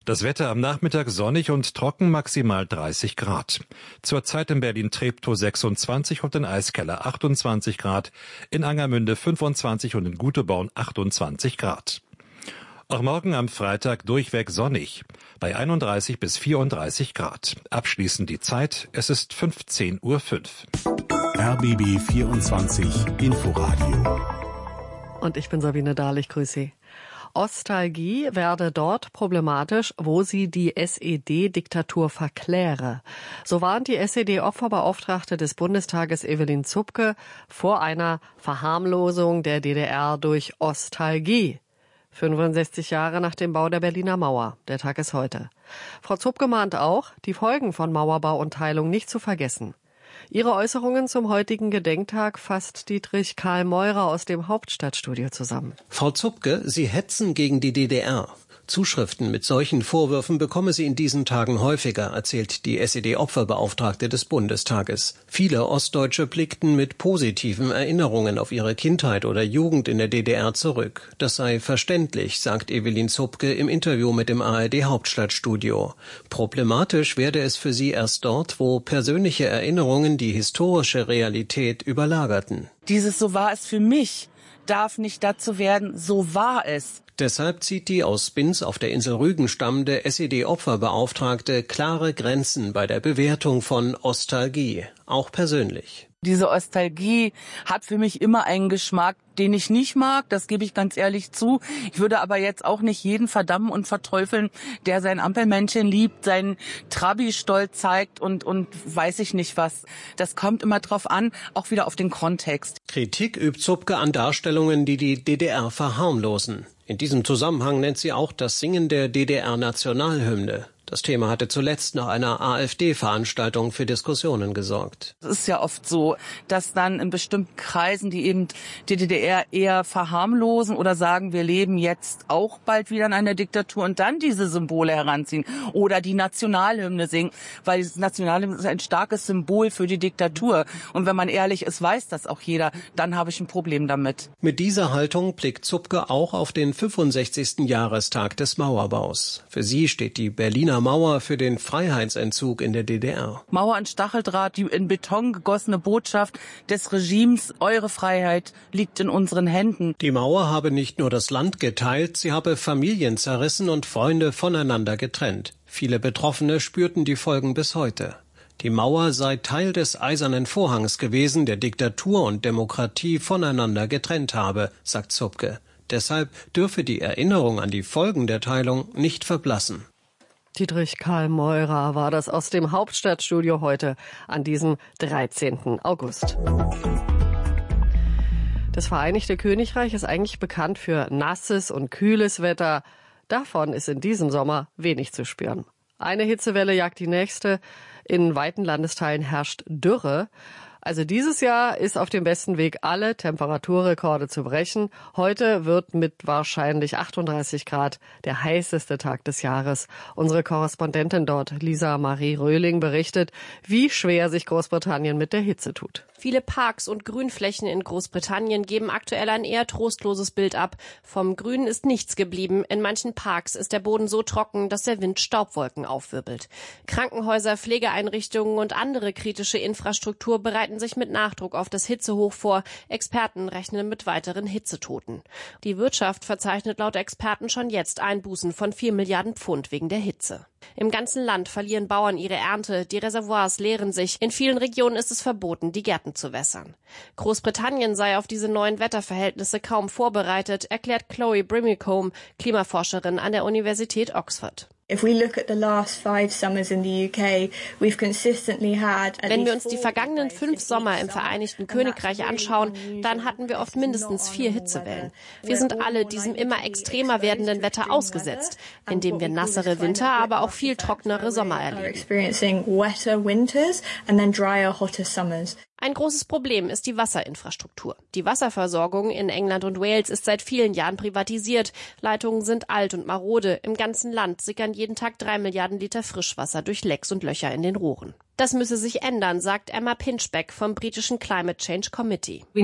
Das Wetter am Nachmittag sonnig und trocken, maximal 30 Grad. Zurzeit in Berlin-Treptow 26 und in Eiskeller 28 Grad, in Angermünde 25 und in Guteborn 28 Grad. Auch morgen am Freitag durchweg sonnig, bei 31 bis 34 Grad. Abschließend die Zeit, es ist 15:05 Uhr. RBB 24 Inforadio. Und ich bin Sabine Dahl, ich grüße Sie. Ostalgie werde dort problematisch, wo sie die SED-Diktatur verkläre. So warnt die SED-Opferbeauftragte des Bundestages Evelyn Zupke vor einer Verharmlosung der DDR durch Ostalgie. 65 Jahre nach dem Bau der Berliner Mauer. Der Tag ist heute. Frau Zupke mahnt auch, die Folgen von Mauerbau und Teilung nicht zu vergessen. Ihre Äußerungen zum heutigen Gedenktag fasst Dietrich Karl Meurer aus dem Hauptstadtstudio zusammen. Frau Zupke, Sie hetzen gegen die DDR. Zuschriften mit solchen Vorwürfen bekomme sie in diesen Tagen häufiger, erzählt die SED-Opferbeauftragte des Bundestages. Viele Ostdeutsche blickten mit positiven Erinnerungen auf ihre Kindheit oder Jugend in der DDR zurück. Das sei verständlich, sagt Evelyn Zupke im Interview mit dem ARD-Hauptstadtstudio. Problematisch werde es für sie erst dort, wo persönliche Erinnerungen die historische Realität überlagerten. Dieses "So war es für mich" darf nicht dazu werden, "So war es". Deshalb zieht die aus Binz auf der Insel Rügen stammende SED-Opferbeauftragte klare Grenzen bei der Bewertung von Ostalgie, auch persönlich. Diese Ostalgie hat für mich immer einen Geschmack, den ich nicht mag, das gebe ich ganz ehrlich zu. Ich würde aber jetzt auch nicht jeden verdammen und verteufeln, der sein Ampelmännchen liebt, seinen Trabi-Stolz zeigt und weiß ich nicht was. Das kommt immer drauf an, auch wieder auf den Kontext. Kritik übt Zupke an Darstellungen, die die DDR verharmlosen. In diesem Zusammenhang nennt sie auch das Singen der DDR-Nationalhymne. Das Thema hatte zuletzt nach einer AfD-Veranstaltung für Diskussionen gesorgt. Es ist ja oft so, dass dann in bestimmten Kreisen, die eben die DDR eher verharmlosen oder sagen, wir leben jetzt auch bald wieder in einer Diktatur und dann diese Symbole heranziehen oder die Nationalhymne singen, weil das Nationalhymne ist ein starkes Symbol für die Diktatur. Und wenn man ehrlich ist, weiß das auch jeder, dann habe ich ein Problem damit. Mit dieser Haltung blickt Zupke auch auf den 65. Jahrestag des Mauerbaus. Für sie steht die Berliner Mauer für den Freiheitsentzug in der DDR. Mauer und Stacheldraht, die in Beton gegossene Botschaft des Regimes, eure Freiheit liegt in unseren Händen. Die Mauer habe nicht nur das Land geteilt, sie habe Familien zerrissen und Freunde voneinander getrennt. Viele Betroffene spürten die Folgen bis heute. Die Mauer sei Teil des Eisernen Vorhangs gewesen, der Diktatur und Demokratie voneinander getrennt habe, sagt Zupke. Deshalb dürfe die Erinnerung an die Folgen der Teilung nicht verblassen. Dietrich Karl Meurer war das aus dem Hauptstadtstudio heute an diesem 13. August. Das Vereinigte Königreich ist eigentlich bekannt für nasses und kühles Wetter. Davon ist in diesem Sommer wenig zu spüren. Eine Hitzewelle jagt die nächste. In weiten Landesteilen herrscht Dürre. Also dieses Jahr ist auf dem besten Weg, alle Temperaturrekorde zu brechen. Heute wird mit wahrscheinlich 38 Grad der heißeste Tag des Jahres. Unsere Korrespondentin dort, Lisa Marie Röhling, berichtet, wie schwer sich Großbritannien mit der Hitze tut. Viele Parks und Grünflächen in Großbritannien geben aktuell ein eher trostloses Bild ab. Vom Grün ist nichts geblieben. In manchen Parks ist der Boden so trocken, dass der Wind Staubwolken aufwirbelt. Krankenhäuser, Pflegeeinrichtungen und andere kritische Infrastruktur bereiten sich mit Nachdruck auf das Hitzehoch vor. Experten rechnen mit weiteren Hitzetoten. Die Wirtschaft verzeichnet laut Experten schon jetzt Einbußen von 4 Milliarden Pfund wegen der Hitze. Im ganzen Land verlieren Bauern ihre Ernte, die Reservoirs leeren sich. In vielen Regionen ist es verboten, die Gärten zu wässern. Großbritannien sei auf diese neuen Wetterverhältnisse kaum vorbereitet, erklärt Chloe Brimicombe, Klimaforscherin an der Universität Oxford. Wenn wir uns die vergangenen 5 Sommer im Vereinigten Königreich anschauen, dann hatten wir oft mindestens 4 Hitzewellen. Wir sind alle diesem immer extremer werdenden Wetter ausgesetzt, indem wir nassere Winter, aber auch viel trockenere Sommer erleben. Ein großes Problem ist die Wasserinfrastruktur. Die Wasserversorgung in England und Wales ist seit vielen Jahren privatisiert. Leitungen sind alt und marode. Im ganzen Land sickern jeden Tag 3 Milliarden Liter Frischwasser durch Lecks und Löcher in den Rohren. Das müsse sich ändern, sagt Emma Pinchbeck vom britischen Climate Change Committee. Wir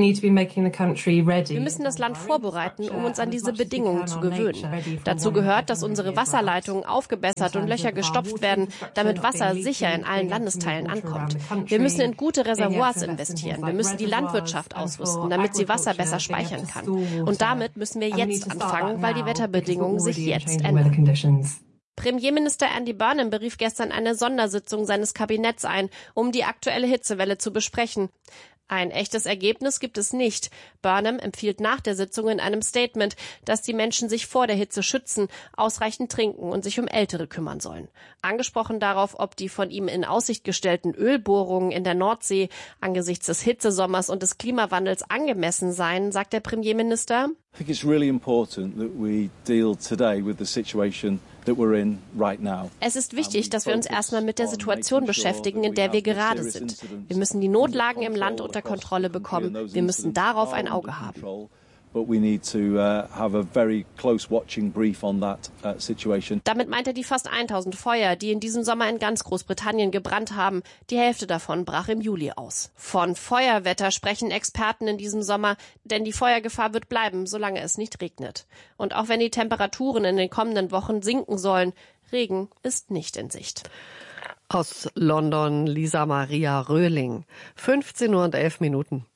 müssen das Land vorbereiten, um uns an diese Bedingungen zu gewöhnen. Dazu gehört, dass unsere Wasserleitungen aufgebessert und Löcher gestopft werden, damit Wasser sicher in allen Landesteilen ankommt. Wir müssen in gute Reservoirs investieren. Wir müssen die Landwirtschaft ausrüsten, damit sie Wasser besser speichern kann. Und damit müssen wir jetzt anfangen, weil die Wetterbedingungen sich jetzt ändern. Premierminister Andy Burnham berief gestern eine Sondersitzung seines Kabinetts ein, um die aktuelle Hitzewelle zu besprechen. Ein echtes Ergebnis gibt es nicht. Burnham empfiehlt nach der Sitzung in einem Statement, dass die Menschen sich vor der Hitze schützen, ausreichend trinken und sich um Ältere kümmern sollen. Angesprochen darauf, ob die von ihm in Aussicht gestellten Ölbohrungen in der Nordsee angesichts des Hitzesommers und des Klimawandels angemessen seien, sagt der Premierminister: I think it's really important that we deal today with the situation that we're in right now. Es ist wichtig, dass wir uns erstmal mit der Situation beschäftigen, in der wir gerade sind. Wir müssen die Notlagen im Land unter Kontrolle bekommen. Wir müssen darauf ein Auge haben. But we need to have a very close watching brief on that situation. Damit meint er die fast 1000 Feuer, die in diesem Sommer in ganz Großbritannien gebrannt haben. Die Hälfte davon brach im Juli aus. Von Feuerwetter sprechen Experten in diesem Sommer, denn die Feuergefahr wird bleiben, solange es nicht regnet. Und auch wenn die Temperaturen in den kommenden Wochen sinken sollen, Regen ist nicht in Sicht. Aus London Lisa Maria Röhling. 15:11 Uhr.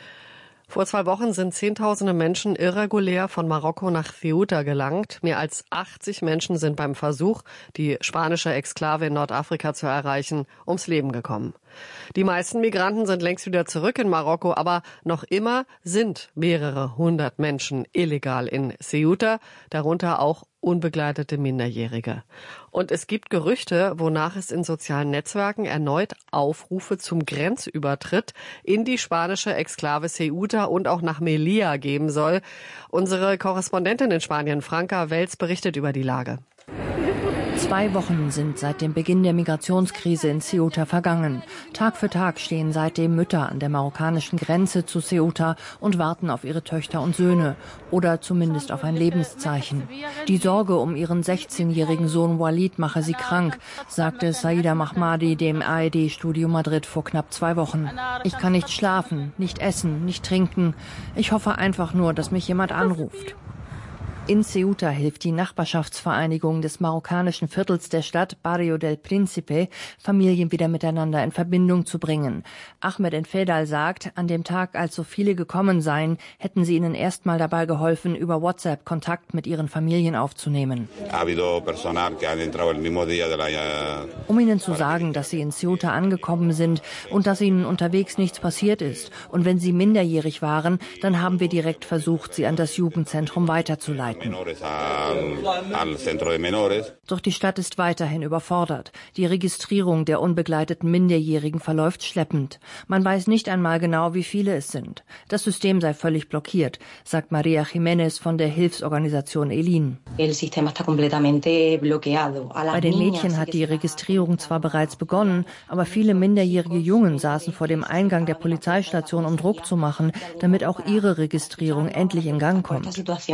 Vor 2 Wochen sind Zehntausende Menschen irregulär von Marokko nach Ceuta gelangt. Mehr als 80 Menschen sind beim Versuch, die spanische Exklave in Nordafrika zu erreichen, ums Leben gekommen. Die meisten Migranten sind längst wieder zurück in Marokko, aber noch immer sind mehrere hundert Menschen illegal in Ceuta, darunter auch unbegleitete Minderjährige. Und es gibt Gerüchte, wonach es in sozialen Netzwerken erneut Aufrufe zum Grenzübertritt in die spanische Exklave Ceuta und auch nach Melilla geben soll. Unsere Korrespondentin in Spanien, Franca Wels, berichtet über die Lage. 2 Wochen sind seit dem Beginn der Migrationskrise in Ceuta vergangen. Tag für Tag stehen seitdem Mütter an der marokkanischen Grenze zu Ceuta und warten auf ihre Töchter und Söhne oder zumindest auf ein Lebenszeichen. Die Sorge um ihren 16-jährigen Sohn Walid mache sie krank, sagte Saida Mahmadi dem ARD-Studio Madrid vor knapp 2 Wochen. Ich kann nicht schlafen, nicht essen, nicht trinken. Ich hoffe einfach nur, dass mich jemand anruft. In Ceuta hilft die Nachbarschaftsvereinigung des marokkanischen Viertels der Stadt Barrio del Príncipe, Familien wieder miteinander in Verbindung zu bringen. Ahmed Enfedal sagt, an dem Tag, als so viele gekommen seien, hätten sie ihnen erstmal dabei geholfen, über WhatsApp Kontakt mit ihren Familien aufzunehmen. Um ihnen zu sagen, dass sie in Ceuta angekommen sind und dass ihnen unterwegs nichts passiert ist. Und wenn sie minderjährig waren, dann haben wir direkt versucht, sie an das Jugendzentrum weiterzuleiten. Doch die Stadt ist weiterhin überfordert. Die Registrierung der unbegleiteten Minderjährigen verläuft schleppend. Man weiß nicht einmal genau, wie viele es sind. Das System sei völlig blockiert, sagt Maria Jiménez von der Hilfsorganisation ELIN. Bei den Mädchen hat die Registrierung zwar bereits begonnen, aber viele minderjährige Jungen saßen vor dem Eingang der Polizeistation, um Druck zu machen, damit auch ihre Registrierung endlich in Gang kommt.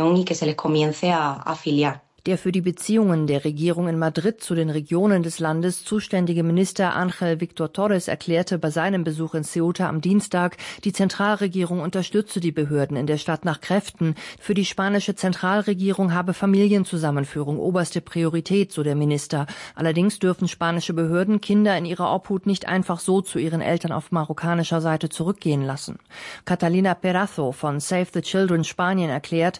Der für die Beziehungen der Regierung in Madrid zu den Regionen des Landes zuständige Minister Ángel Víctor Torres erklärte bei seinem Besuch in Ceuta am Dienstag, die Zentralregierung unterstütze die Behörden in der Stadt nach Kräften. Für die spanische Zentralregierung habe Familienzusammenführung oberste Priorität, so der Minister. Allerdings dürfen spanische Behörden Kinder in ihrer Obhut nicht einfach so zu ihren Eltern auf marokkanischer Seite zurückgehen lassen. Catalina Perazo von Save the Children Spanien erklärt,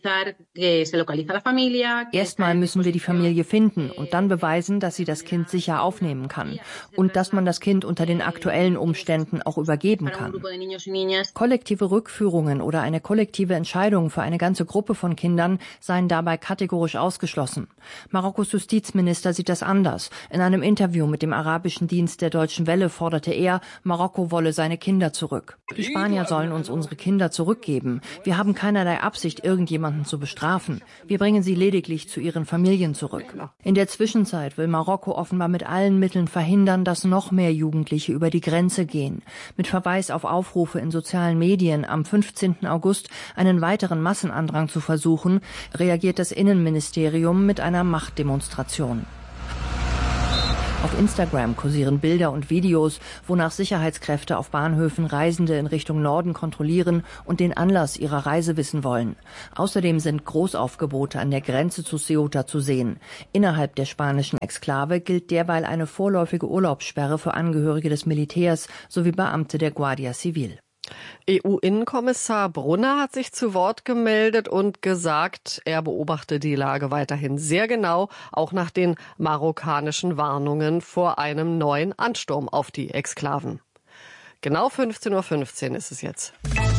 erstmal müssen wir die Familie finden und dann beweisen, dass sie das Kind sicher aufnehmen kann und dass man das Kind unter den aktuellen Umständen auch übergeben kann. Kollektive Rückführungen oder eine kollektive Entscheidung für eine ganze Gruppe von Kindern seien dabei kategorisch ausgeschlossen. Marokkos Justizminister sieht das anders. In einem Interview mit dem arabischen Dienst der Deutschen Welle forderte er, Marokko wolle seine Kinder zurück. Die Spanier sollen uns unsere Kinder zurückgeben. Wir haben keinerlei Absicht, irgendjemanden zu bestrafen. Wir bringen sie lediglich zu ihren Familien zurück. In der Zwischenzeit will Marokko offenbar mit allen Mitteln verhindern, dass noch mehr Jugendliche über die Grenze gehen. Mit Verweis auf Aufrufe in sozialen Medien am 15. August einen weiteren Massenandrang zu versuchen, reagiert das Innenministerium mit einer Machtdemonstration. Auf Instagram kursieren Bilder und Videos, wonach Sicherheitskräfte auf Bahnhöfen Reisende in Richtung Norden kontrollieren und den Anlass ihrer Reise wissen wollen. Außerdem sind Großaufgebote an der Grenze zu Ceuta zu sehen. Innerhalb der spanischen Exklave gilt derweil eine vorläufige Urlaubssperre für Angehörige des Militärs sowie Beamte der Guardia Civil. EU-Innenkommissar Brunner hat sich zu Wort gemeldet und gesagt, er beobachte die Lage weiterhin sehr genau, auch nach den marokkanischen Warnungen vor einem neuen Ansturm auf die Exklaven. Genau 15:15 Uhr ist es jetzt.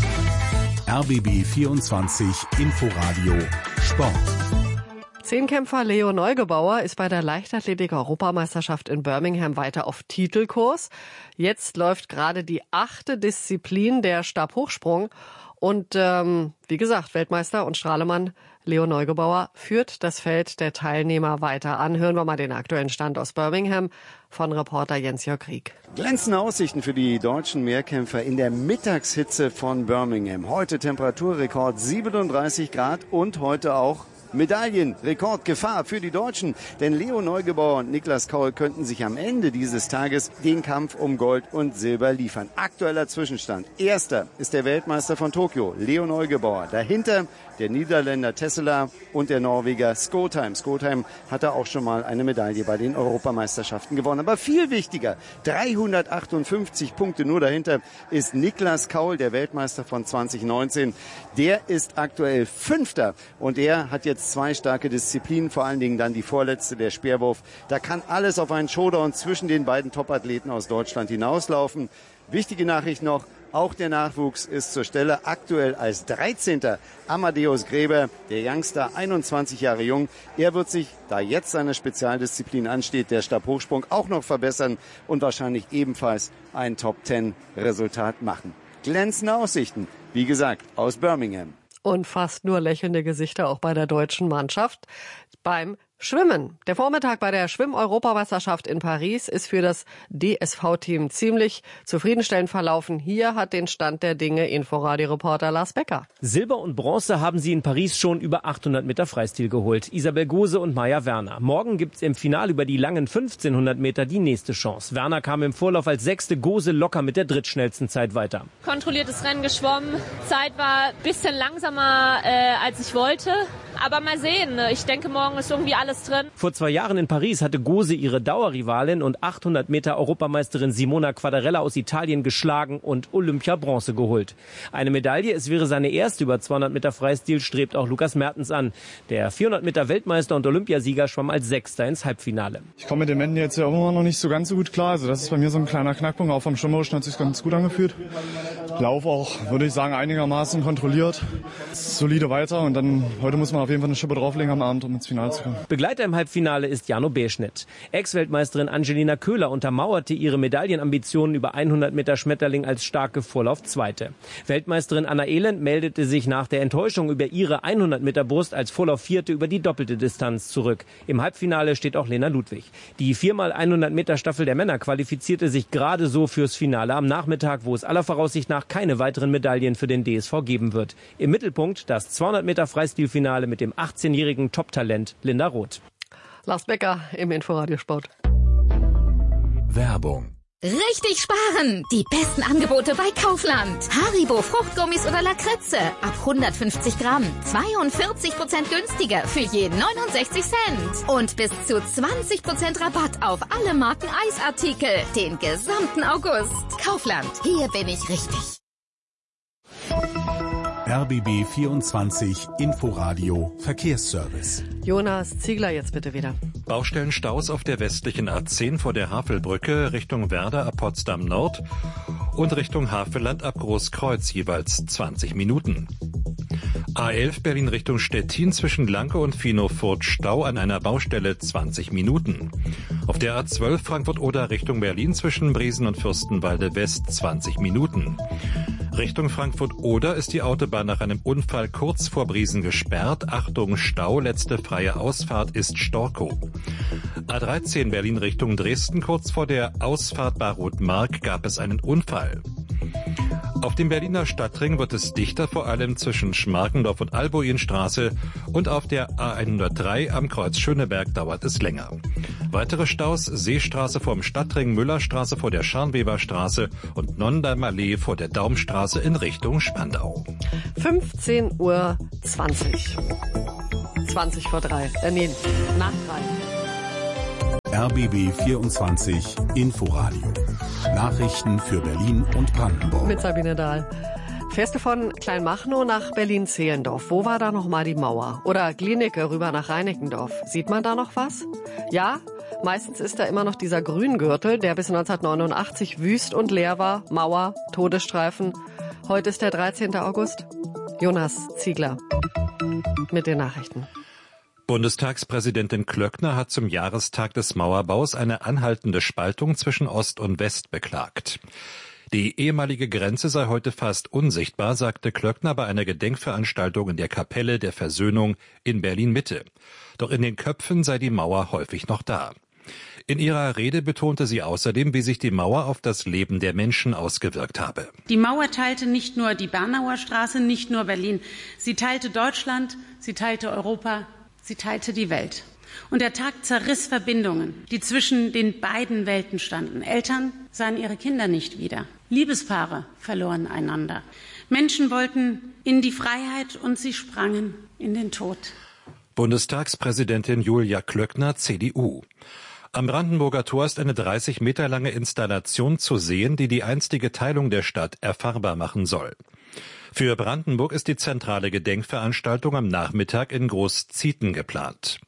RBB 24 Inforadio Sport. Zehnkämpfer Leo Neugebauer ist bei der Leichtathletik-Europameisterschaft in Birmingham weiter auf Titelkurs. Jetzt läuft gerade die 8. Disziplin, der Stabhochsprung. Und wie gesagt, Weltmeister und Strahlemann Leo Neugebauer führt das Feld der Teilnehmer weiter an. Hören wir mal den aktuellen Stand aus Birmingham von Reporter Jens-Jörg Rieck. Glänzende Aussichten für die deutschen Mehrkämpfer in der Mittagshitze von Birmingham. Heute Temperaturrekord 37 Grad und heute auch Medaillenrekordgefahr für die Deutschen. Denn Leo Neugebauer und Niklas Kaul könnten sich am Ende dieses Tages den Kampf um Gold und Silber liefern. Aktueller Zwischenstand. Erster ist der Weltmeister von Tokio, Leo Neugebauer. Dahinter der Niederländer Tessela und der Norweger Skotheim. Skotheim hatte auch schon mal eine Medaille bei den Europameisterschaften gewonnen. Aber viel wichtiger, 358 Punkte nur dahinter ist Niklas Kaul, der Weltmeister von 2019. Der ist aktuell Fünfter und er hat jetzt 2 starke Disziplinen, vor allen Dingen dann die vorletzte, der Speerwurf. Da kann alles auf einen Showdown zwischen den beiden Topathleten aus Deutschland hinauslaufen. Wichtige Nachricht noch, auch der Nachwuchs ist zur Stelle, aktuell als 13. Amadeus Gräber, der Youngster, 21 Jahre jung. Er wird sich, da jetzt seine Spezialdisziplin ansteht, der Stabhochsprung, auch noch verbessern und wahrscheinlich ebenfalls ein Top-10-Resultat machen. Glänzende Aussichten, wie gesagt, aus Birmingham. Und fast nur lächelnde Gesichter auch bei der deutschen Mannschaft beim Schwimmen. Der Vormittag bei der Schwimm-Europameisterschaft in Paris ist für das DSV-Team ziemlich zufriedenstellend verlaufen. Hier hat den Stand der Dinge Inforadio-Reporter Lars Becker. Silber und Bronze haben sie in Paris schon über 800 Meter Freistil geholt. Isabel Gose und Maja Werner. Morgen gibt's im Finale über die langen 1500 Meter die nächste Chance. Werner kam im Vorlauf als 6., Gose locker mit der drittschnellsten Zeit weiter. Kontrolliertes Rennen geschwommen. Zeit war ein bisschen langsamer, als ich wollte. Aber mal sehen. Ich denke, morgen ist irgendwie alles drin. Vor 2 Jahren in Paris hatte Gose ihre Dauerrivalin und 800 Meter Europameisterin Simona Quadarella aus Italien geschlagen und Olympia-Bronze geholt. Eine Medaille, es wäre seine erste über 200 Meter Freistil, strebt auch Lukas Mertens an. Der 400 Meter Weltmeister und Olympiasieger schwamm als 6. ins Halbfinale. Ich komme mit dem Ende jetzt ja immer noch nicht so ganz so gut klar. Also das ist bei mir so ein kleiner Knackpunkt. Auch vom Schwimmerischen hat sich ganz gut angefühlt. Lauf auch, würde ich sagen, einigermaßen kontrolliert. Solide weiter und dann heute muss man auf jeden Fall eine Schippe drauflegen am Abend, um ins Finale zu kommen. Begleiter im Halbfinale ist Jano Beschnitt. Ex-Weltmeisterin Angelina Köhler untermauerte ihre Medaillenambitionen über 100 Meter Schmetterling als starke Vorlauf Zweite. Weltmeisterin Anna Elend meldete sich nach der Enttäuschung über ihre 100 Meter Brust als Vorlauf Vierte über die doppelte Distanz zurück. Im Halbfinale steht auch Lena Ludwig. Die 4x100 Meter Staffel der Männer qualifizierte sich gerade so fürs Finale am Nachmittag, wo es aller Voraussicht nach keine weiteren Medaillen für den DSV geben wird. Im Mittelpunkt das 200 Meter Freistilfinale mit dem 18-jährigen Top-Talent Linda Roth. Lars Becker im Inforadio-Sport. Werbung. Richtig sparen! Die besten Angebote bei Kaufland. Haribo, Fruchtgummis oder Lakritze. Ab 150 Gramm. 42% günstiger für je 69 Cent. Und bis zu 20% Rabatt auf alle Marken Eisartikel. Den gesamten August. Kaufland. Hier bin ich richtig. RBB 24 Inforadio Verkehrsservice. Jonas Ziegler jetzt bitte wieder. Baustellenstaus auf der westlichen A10 vor der Havelbrücke Richtung Werder ab Potsdam Nord und Richtung Havelland ab Großkreuz jeweils 20 Minuten. A11 Berlin Richtung Stettin zwischen Lanke und Vinofurt Stau an einer Baustelle 20 Minuten. Auf der A12 Frankfurt-Oder Richtung Berlin zwischen Briesen und Fürstenwalde West 20 Minuten. Richtung Frankfurt-Oder ist die Autobahn nach einem Unfall kurz vor Briesen gesperrt. Achtung Stau, letzte freie Ausfahrt ist Storkow. A13 Berlin Richtung Dresden, kurz vor der Ausfahrt Baruth-Mark gab es einen Unfall. Auf dem Berliner Stadtring wird es dichter, vor allem zwischen Schmarkendorf und Albuinstraße, und auf der A103 am Kreuz Schöneberg dauert es länger. Weitere Staus: Seestraße vorm Stadtring, Müllerstraße vor der Scharnweberstraße und Nonnheimer Allee vor der Daumstraße in Richtung Spandau. 15:20 Uhr. 20 vor 3. Nach 3. RBB 24 Inforadio. Nachrichten für Berlin und Brandenburg. Mit Sabine Dahl. Fährst du von Kleinmachnow nach Berlin-Zehlendorf? Wo war da noch mal die Mauer? Oder Glienicke rüber nach Reinickendorf? Sieht man da noch was? Ja, meistens ist da immer noch dieser Grüngürtel, der bis 1989 wüst und leer war. Mauer, Todesstreifen. Heute ist der 13. August. Jonas Ziegler mit den Nachrichten. Bundestagspräsidentin Klöckner hat zum Jahrestag des Mauerbaus eine anhaltende Spaltung zwischen Ost und West beklagt. Die ehemalige Grenze sei heute fast unsichtbar, sagte Klöckner bei einer Gedenkveranstaltung in der Kapelle der Versöhnung in Berlin-Mitte. Doch in den Köpfen sei die Mauer häufig noch da. In ihrer Rede betonte sie außerdem, wie sich die Mauer auf das Leben der Menschen ausgewirkt habe. Die Mauer teilte nicht nur die Bernauer Straße, nicht nur Berlin. Sie teilte Deutschland, sie teilte Europa, sie teilte die Welt. Und der Tag zerriss Verbindungen, die zwischen den beiden Welten standen. Eltern sahen ihre Kinder nicht wieder. Liebespaare verloren einander. Menschen wollten in die Freiheit und sie sprangen in den Tod. Bundestagspräsidentin Julia Klöckner, CDU. Am Brandenburger Tor ist eine 30 Meter lange Installation zu sehen, die die einstige Teilung der Stadt erfahrbar machen soll. Für Brandenburg ist die zentrale Gedenkveranstaltung am Nachmittag in Groß-Zieten geplant.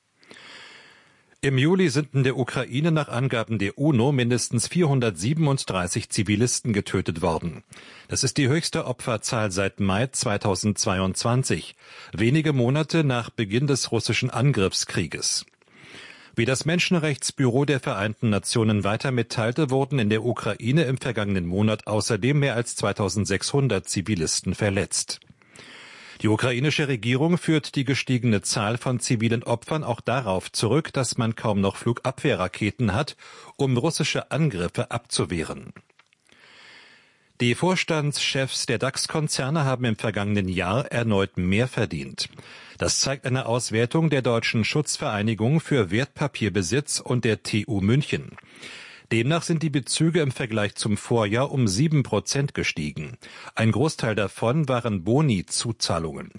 Im Juli sind in der Ukraine nach Angaben der UNO mindestens 437 Zivilisten getötet worden. Das ist die höchste Opferzahl seit Mai 2022, wenige Monate nach Beginn des russischen Angriffskrieges. Wie das Menschenrechtsbüro der Vereinten Nationen weiter mitteilte, wurden in der Ukraine im vergangenen Monat außerdem mehr als 2600 Zivilisten verletzt. Die ukrainische Regierung führt die gestiegene Zahl von zivilen Opfern auch darauf zurück, dass man kaum noch Flugabwehrraketen hat, um russische Angriffe abzuwehren. Die Vorstandschefs der DAX-Konzerne haben im vergangenen Jahr erneut mehr verdient. Das zeigt eine Auswertung der Deutschen Schutzvereinigung für Wertpapierbesitz und der TU München. Demnach sind die Bezüge im Vergleich zum Vorjahr um 7% gestiegen. Ein Großteil davon waren Boni-Zuzahlungen.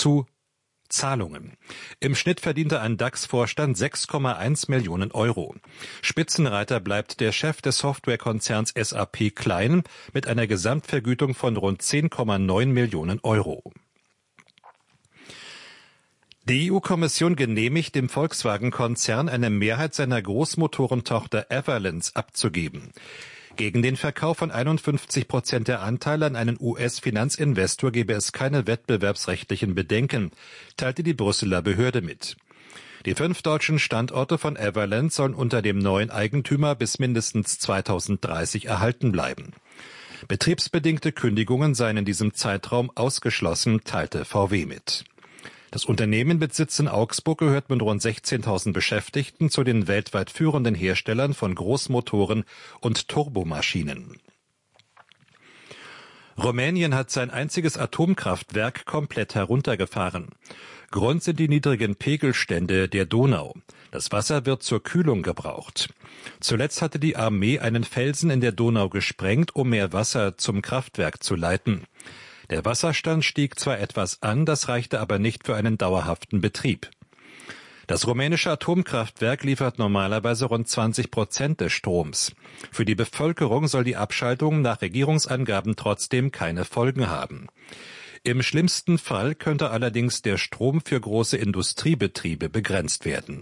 Im Schnitt verdiente ein DAX-Vorstand 6,1 Millionen Euro. Spitzenreiter bleibt der Chef des Softwarekonzerns SAP Klein mit einer Gesamtvergütung von rund 10,9 Millionen Euro. Die EU-Kommission genehmigt dem Volkswagen-Konzern eine Mehrheit seiner Großmotorentochter Everlands abzugeben. Gegen den Verkauf von 51% der Anteile an einen US-Finanzinvestor gebe es keine wettbewerbsrechtlichen Bedenken, teilte die Brüsseler Behörde mit. Die 5 deutschen Standorte von Everlands sollen unter dem neuen Eigentümer bis mindestens 2030 erhalten bleiben. Betriebsbedingte Kündigungen seien in diesem Zeitraum ausgeschlossen, teilte VW mit. Das Unternehmen mit Sitz in Augsburg gehört mit rund 16.000 Beschäftigten zu den weltweit führenden Herstellern von Großmotoren und Turbomaschinen. Rumänien hat sein einziges Atomkraftwerk komplett heruntergefahren. Grund sind die niedrigen Pegelstände der Donau. Das Wasser wird zur Kühlung gebraucht. Zuletzt hatte die Armee einen Felsen in der Donau gesprengt, um mehr Wasser zum Kraftwerk zu leiten. Der Wasserstand stieg zwar etwas an, das reichte aber nicht für einen dauerhaften Betrieb. Das rumänische Atomkraftwerk liefert normalerweise rund 20% des Stroms. Für die Bevölkerung soll die Abschaltung nach Regierungsangaben trotzdem keine Folgen haben. Im schlimmsten Fall könnte allerdings der Strom für große Industriebetriebe begrenzt werden.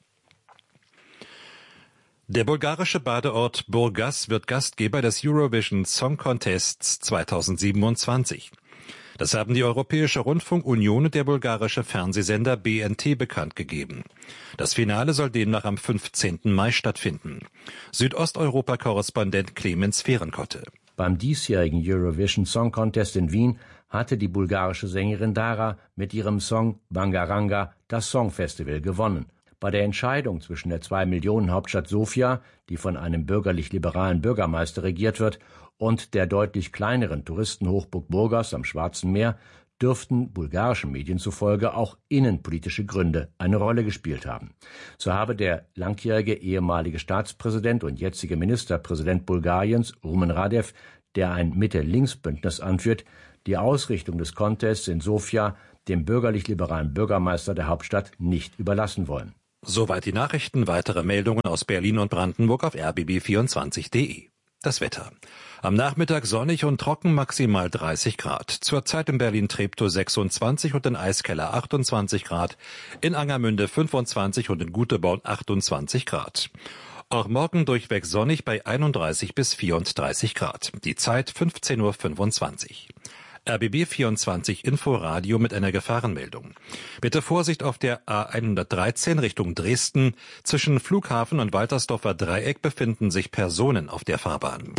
Der bulgarische Badeort Burgas wird Gastgeber des Eurovision Song Contests 2027. Das haben die Europäische Rundfunkunion und der bulgarische Fernsehsender BNT bekannt gegeben. Das Finale soll demnach am 15. Mai stattfinden. Südosteuropa-Korrespondent Clemens Fehrenkotte. Beim diesjährigen Eurovision Song Contest in Wien hatte die bulgarische Sängerin Dara mit ihrem Song Bangaranga das Songfestival gewonnen. Bei der Entscheidung zwischen der 2-Millionen-Hauptstadt Sofia, die von einem bürgerlich-liberalen Bürgermeister regiert wird, und der deutlich kleineren Touristenhochburg Burgas am Schwarzen Meer, dürften bulgarischen Medien zufolge auch innenpolitische Gründe eine Rolle gespielt haben. So habe der langjährige ehemalige Staatspräsident und jetzige Ministerpräsident Bulgariens, Rumen Radev, der ein Mitte-Links-Bündnis anführt, die Ausrichtung des Contests in Sofia dem bürgerlich-liberalen Bürgermeister der Hauptstadt nicht überlassen wollen. Soweit die Nachrichten. Weitere Meldungen aus Berlin und Brandenburg auf rbb24.de. Das Wetter. Am Nachmittag sonnig und trocken, maximal 30 Grad. Zurzeit in Berlin-Treptow 26 und in Eiskeller 28 Grad. In Angermünde 25 und in Guteborn 28 Grad. Auch morgen durchweg sonnig bei 31 bis 34 Grad. Die Zeit 15:25 Uhr. RBB 24 Inforadio mit einer Gefahrenmeldung. Bitte Vorsicht auf der A113 Richtung Dresden. Zwischen Flughafen und Waltersdorfer Dreieck befinden sich Personen auf der Fahrbahn.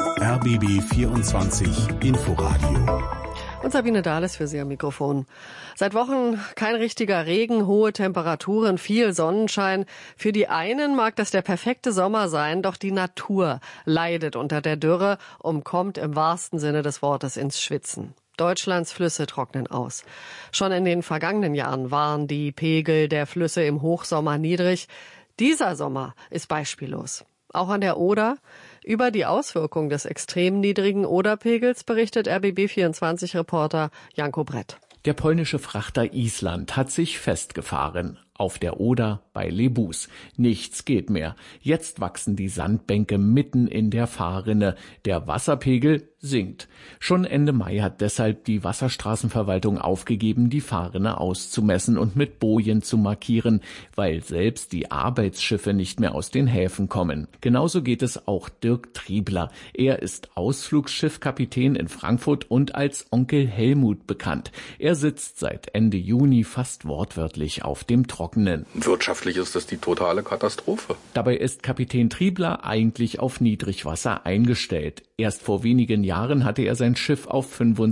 RBB 24 Inforadio. Und Sabine Dahles für Sie am Mikrofon. Seit Wochen kein richtiger Regen, hohe Temperaturen, viel Sonnenschein. Für die einen mag das der perfekte Sommer sein, doch die Natur leidet unter der Dürre und kommt im wahrsten Sinne des Wortes ins Schwitzen. Deutschlands Flüsse trocknen aus. Schon in den vergangenen Jahren waren die Pegel der Flüsse im Hochsommer niedrig. Dieser Sommer ist beispiellos. Auch an der Oder. Über die Auswirkungen des extrem niedrigen Oderpegels berichtet RBB24-Reporter Janko Brett. Der polnische Frachter Island hat sich festgefahren. Auf der Oder bei Lebus. Nichts geht mehr. Jetzt wachsen die Sandbänke mitten in der Fahrrinne. Der Wasserpegel sinkt. Schon Ende Mai hat deshalb die Wasserstraßenverwaltung aufgegeben, die Fahrrinne auszumessen und mit Bojen zu markieren, weil selbst die Arbeitsschiffe nicht mehr aus den Häfen kommen. Genauso geht es auch Dirk Triebler. Er ist Ausflugsschiffkapitän in Frankfurt und als Onkel Helmut bekannt. Er sitzt seit Ende Juni fast wortwörtlich auf dem Trockenen. Wirtschaftlich ist das die totale Katastrophe. Dabei ist Kapitän Triebler eigentlich auf Niedrigwasser eingestellt. Erst vor wenigen Jahren hatte er sein Schiff auf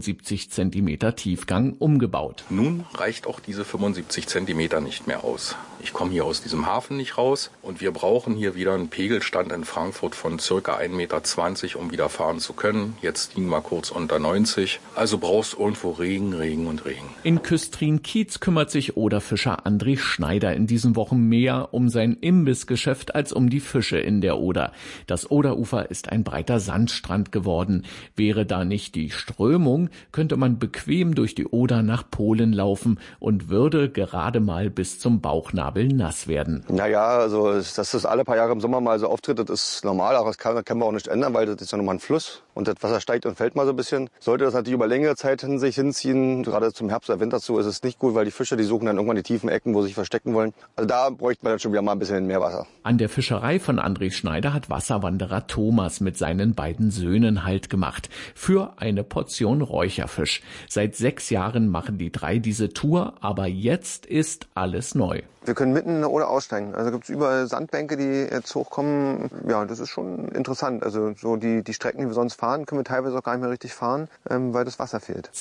75 Zentimeter Tiefgang umgebaut. Nun reicht auch diese 75 Zentimeter nicht mehr aus. Ich komme hier aus diesem Hafen nicht raus und wir brauchen hier wieder einen Pegelstand in Frankfurt von ca. 1,20 Meter, um wieder fahren zu können. Jetzt liegen wir kurz unter 90. Also brauchst du irgendwo Regen, Regen und Regen. In Küstrin-Kiez kümmert sich Oderfischer André Schneider in diesen Wochen mehr um sein Imbissgeschäft als um die Fische in der Oder. Das Oderufer ist ein breiter Sandstrand geworden. Wäre da nicht die Strömung, könnte man bequem durch die Oder nach Polen laufen und würde gerade mal bis zum Bauchnabel nass werden. Naja, also dass das alle paar Jahre im Sommer mal so auftritt, das ist normal, aber das können wir auch nicht ändern, weil das ist ja nochmal ein Fluss und das Wasser steigt und fällt mal so ein bisschen. Sollte das natürlich über längere Zeit sich hinziehen, gerade zum Herbst oder Winter zu, ist es nicht gut, weil die Fische, die suchen dann irgendwann die tiefen Ecken, wo sie sich verstecken wollen. Also da bräuchte man dann schon wieder mal ein bisschen mehr Wasser. An der Fischerei von André Schneider hat Wasserwanderer Thomas mit seinen beiden Söhnen Halt gemacht. Für eine Portion Räucherfisch. Seit 6 Jahren machen die 3 diese Tour, aber jetzt ist alles neu. Wir können mitten in der Oder aussteigen. Also gibt es überall Sandbänke, die jetzt hochkommen. Ja, das ist schon interessant. Also so die Strecken, die wir sonst fahren, können wir teilweise auch gar nicht mehr richtig fahren, weil das Wasser fehlt.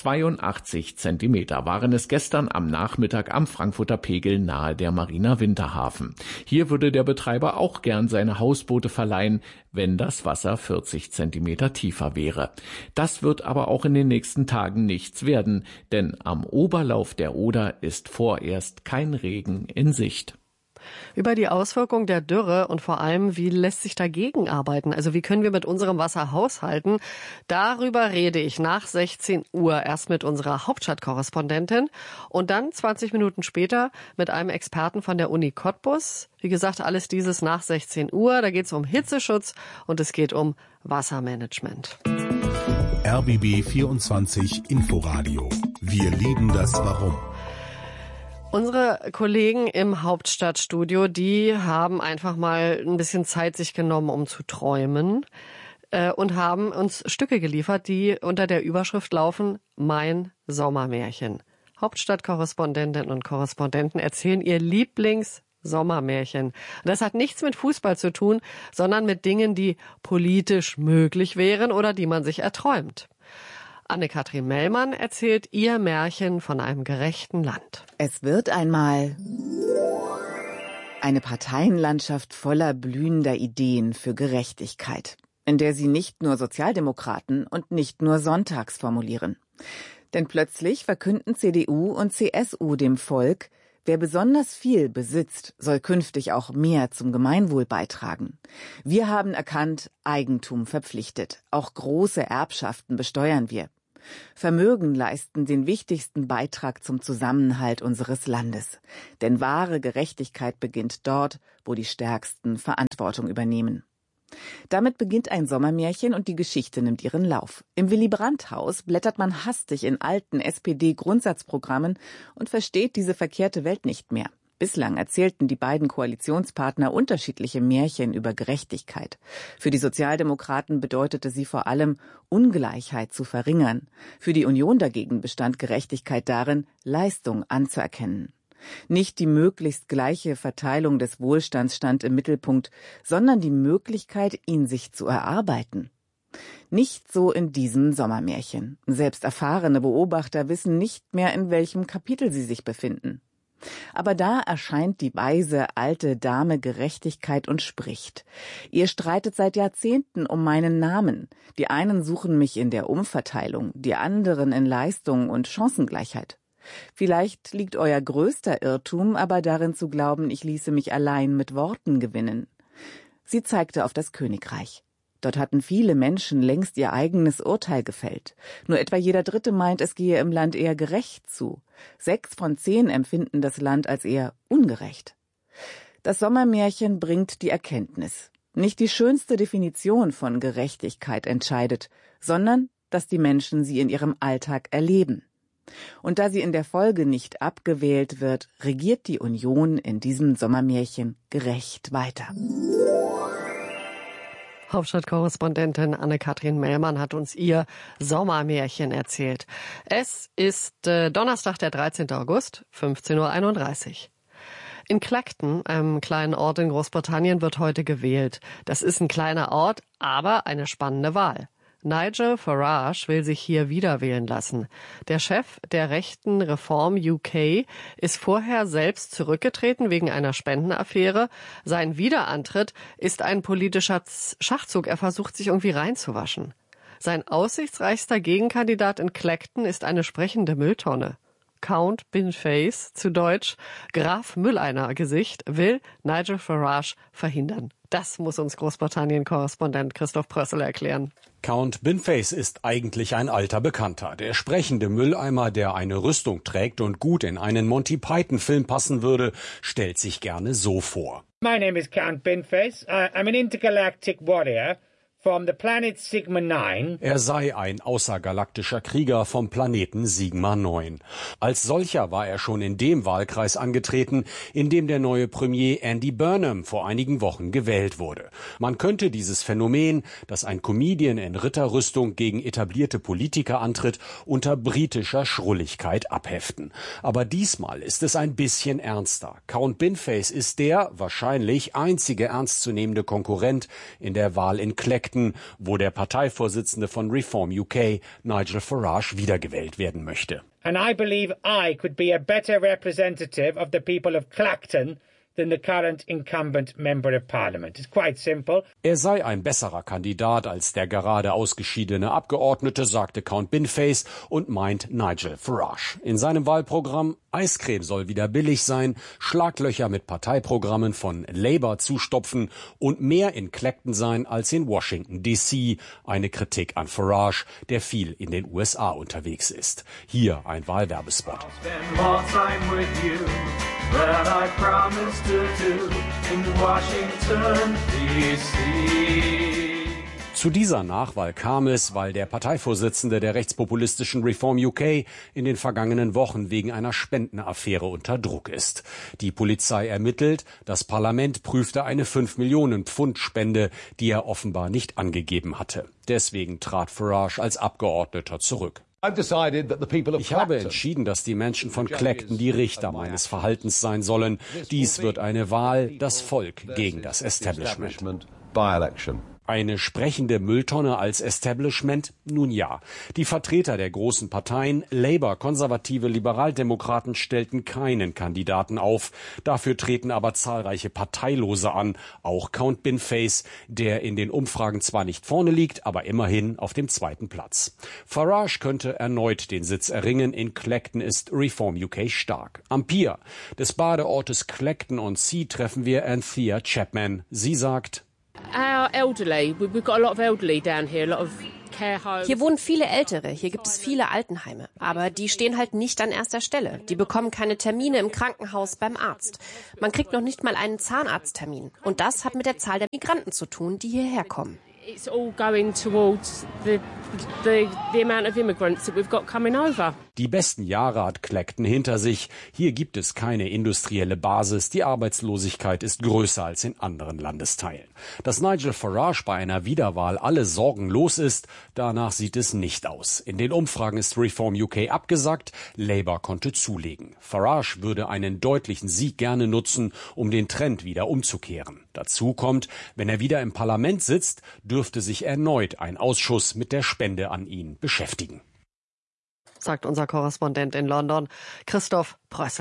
82 Zentimeter waren es gestern am Nachmittag am Frankfurter Pegel nahe der Marina Winterhafen. Hier würde der Betreiber auch gern seine Hausboote verleihen, wenn das Wasser 40 Zentimeter tiefer wäre. Das wird aber auch in den nächsten Tagen nichts werden, denn am Oberlauf der Oder ist vorerst kein Regen in Sicht. Über die Auswirkung der Dürre und vor allem, wie lässt sich dagegen arbeiten? Also wie können wir mit unserem Wasser haushalten? Darüber rede ich nach 16 Uhr erst mit unserer Hauptstadtkorrespondentin und dann 20 Minuten später mit einem Experten von der Uni Cottbus. Wie gesagt, alles dieses nach 16 Uhr. Da geht es um Hitzeschutz und es geht um Wassermanagement. RBB 24 Inforadio. Wir lieben das Warum. Unsere Kollegen im Hauptstadtstudio, die haben einfach mal ein bisschen Zeit sich genommen, um zu träumen und haben uns Stücke geliefert, die unter der Überschrift laufen, Mein Sommermärchen. Hauptstadtkorrespondentinnen und Korrespondenten erzählen ihr Lieblings-Sommermärchen. Das hat nichts mit Fußball zu tun, sondern mit Dingen, die politisch möglich wären oder die man sich erträumt. Anne-Kathrin Mellmann erzählt ihr Märchen von einem gerechten Land. Es wird einmal eine Parteienlandschaft voller blühender Ideen für Gerechtigkeit, in der sie nicht nur Sozialdemokraten und nicht nur sonntags formulieren. Denn plötzlich verkünden CDU und CSU dem Volk, wer besonders viel besitzt, soll künftig auch mehr zum Gemeinwohl beitragen. Wir haben erkannt, Eigentum verpflichtet. Auch große Erbschaften besteuern wir. Vermögen leisten den wichtigsten Beitrag zum Zusammenhalt unseres Landes. Denn wahre Gerechtigkeit beginnt dort, wo die Stärksten Verantwortung übernehmen. Damit beginnt ein Sommermärchen und die Geschichte nimmt ihren Lauf. Im Willy-Brandt-Haus blättert man hastig in alten SPD-Grundsatzprogrammen und versteht diese verkehrte Welt nicht mehr. Bislang erzählten die beiden Koalitionspartner unterschiedliche Märchen über Gerechtigkeit. Für die Sozialdemokraten bedeutete sie vor allem, Ungleichheit zu verringern. Für die Union dagegen bestand Gerechtigkeit darin, Leistung anzuerkennen. Nicht die möglichst gleiche Verteilung des Wohlstands stand im Mittelpunkt, sondern die Möglichkeit, ihn sich zu erarbeiten. Nicht so in diesem Sommermärchen. Selbst erfahrene Beobachter wissen nicht mehr, in welchem Kapitel sie sich befinden. Aber da erscheint die weise alte Dame Gerechtigkeit und spricht. Ihr streitet seit Jahrzehnten um meinen Namen. Die einen suchen mich in der Umverteilung, die anderen in Leistung und Chancengleichheit. Vielleicht liegt euer größter Irrtum aber darin zu glauben, ich ließe mich allein mit Worten gewinnen. Sie zeigte auf das Königreich. Dort hatten viele Menschen längst ihr eigenes Urteil gefällt. Nur etwa jeder Dritte meint, es gehe im Land eher gerecht zu. 6 von 10 empfinden das Land als eher ungerecht. Das Sommermärchen bringt die Erkenntnis. Nicht die schönste Definition von Gerechtigkeit entscheidet, sondern, dass die Menschen sie in ihrem Alltag erleben. Und da sie in der Folge nicht abgewählt wird, regiert die Union in diesem Sommermärchen gerecht weiter. Hauptstadtkorrespondentin Anne-Kathrin Mellmann hat uns ihr Sommermärchen erzählt. Es ist Donnerstag, der 13. August, 15:31 Uhr. In Clacton, einem kleinen Ort in Großbritannien, wird heute gewählt. Das ist ein kleiner Ort, aber eine spannende Wahl. Nigel Farage will sich hier wieder wählen lassen. Der Chef der rechten Reform UK ist vorher selbst zurückgetreten wegen einer Spendenaffäre. Sein Wiederantritt ist ein politischer Schachzug. Er versucht, sich irgendwie reinzuwaschen. Sein aussichtsreichster Gegenkandidat in Clacton ist eine sprechende Mülltonne. Count Binface, zu Deutsch Graf Mülleimer-Gesicht, will Nigel Farage verhindern. Das muss uns Großbritannien-Korrespondent Christoph Prössel erklären. Count Binface ist eigentlich ein alter Bekannter. Der sprechende Mülleimer, der eine Rüstung trägt und gut in einen Monty-Python-Film passen würde, stellt sich gerne so vor. My name is Count Binface. I'm an intergalactic warrior from the planet Sigma 9. Er sei ein außergalaktischer Krieger vom Planeten Sigma 9. Als solcher war er schon in dem Wahlkreis angetreten, in dem der neue Premier Andy Burnham vor einigen Wochen gewählt wurde. Man könnte dieses Phänomen, dass ein Comedian in Ritterrüstung gegen etablierte Politiker antritt, unter britischer Schrulligkeit abheften. Aber diesmal ist es ein bisschen ernster. Count Binface ist der wahrscheinlich einzige ernstzunehmende Konkurrent in der Wahl in Clacton, wo der Parteivorsitzende von Reform UK, Nigel Farage, wiedergewählt werden möchte. And I believe I could be a better representative of the people of Clacton than the current incumbent Member of Parliament. It's quite simple. Er sei ein besserer Kandidat als der gerade ausgeschiedene Abgeordnete, sagte Count Binface und meint Nigel Farage. In seinem Wahlprogramm: Eiscreme soll wieder billig sein, Schlaglöcher mit Parteiprogrammen von Labour zustopfen und mehr in Clacton sein als in Washington D.C. Eine Kritik an Farage, der viel in den USA unterwegs ist. Hier ein Wahlwerbespot. That I promised to do in Washington, D.C. Zu dieser Nachwahl kam es, weil der Parteivorsitzende der rechtspopulistischen Reform UK in den vergangenen Wochen wegen einer Spendenaffäre unter Druck ist. Die Polizei ermittelt, das Parlament prüfte eine 5 Millionen Pfund Spende, die er offenbar nicht angegeben hatte. Deswegen trat Farage als Abgeordneter zurück. Ich habe entschieden, dass die Menschen von Clacton die Richter meines Verhaltens sein sollen. Dies wird eine Wahl, das Volk gegen das Establishment. Eine sprechende Mülltonne als Establishment? Nun ja. Die Vertreter der großen Parteien, Labour, Konservative, Liberaldemokraten, stellten keinen Kandidaten auf. Dafür treten aber zahlreiche Parteilose an, auch Count Binface, der in den Umfragen zwar nicht vorne liegt, aber immerhin auf dem 2. Platz. Farage könnte erneut den Sitz erringen. In Clacton ist Reform UK stark. Am Pier des Badeortes Clacton-on-Sea treffen wir Anthea Chapman. Sie sagt: Hier wohnen viele Ältere, hier gibt es viele Altenheime. Aber die stehen halt nicht an erster Stelle. Die bekommen keine Termine im Krankenhaus, beim Arzt. Man kriegt noch nicht mal einen Zahnarzttermin. Und das hat mit der Zahl der Migranten zu tun, die hierher kommen. It's all going towards the amount of immigrants that we've got coming over. Die besten Jahre hat Clacton hinter sich. Hier gibt es keine industrielle Basis. Die Arbeitslosigkeit ist größer als in anderen Landesteilen. Dass Nigel Farage bei einer Wiederwahl alle Sorgen los ist, danach sieht es nicht aus. In den Umfragen ist Reform UK abgesagt. Labour konnte zulegen. Farage würde einen deutlichen Sieg gerne nutzen, um den Trend wieder umzukehren. Dazu kommt, wenn er wieder im Parlament sitzt, dürfte sich erneut ein Ausschuss mit der Spende an ihn beschäftigen. Sagt unser Korrespondent in London, Christoph Prössel.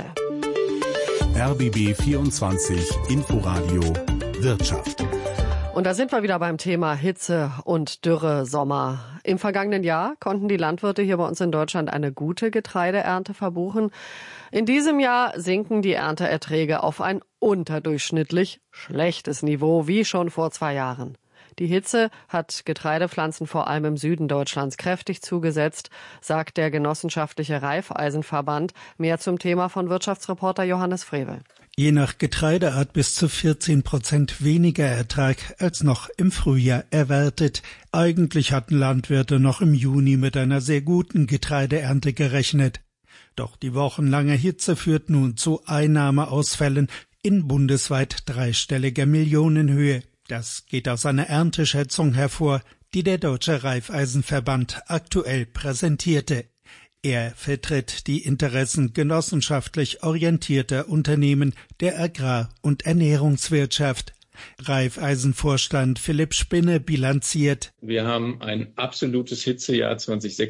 RBB 24 Inforadio Wirtschaft. Und da sind wir wieder beim Thema Hitze und Dürre Sommer. Im vergangenen Jahr konnten die Landwirte hier bei uns in Deutschland eine gute Getreideernte verbuchen. In diesem Jahr sinken die Ernteerträge auf ein unterdurchschnittlich schlechtes Niveau, wie schon vor 2 Jahren. Die Hitze hat Getreidepflanzen vor allem im Süden Deutschlands kräftig zugesetzt, sagt der genossenschaftliche Raiffeisenverband. Mehr zum Thema von Wirtschaftsreporter Johannes Frevel. Je nach Getreideart bis zu 14% weniger Ertrag als noch im Frühjahr erwartet. Eigentlich hatten Landwirte noch im Juni mit einer sehr guten Getreideernte gerechnet. Doch die wochenlange Hitze führt nun zu Einnahmeausfällen in bundesweit dreistelliger Millionenhöhe. Das geht aus einer Ernteschätzung hervor, die der Deutsche Raiffeisenverband aktuell präsentierte. Er vertritt die Interessen genossenschaftlich orientierter Unternehmen der Agrar- und Ernährungswirtschaft. Raiffeisenvorstand Philipp Spinne bilanziert: Wir haben ein absolutes Hitzejahr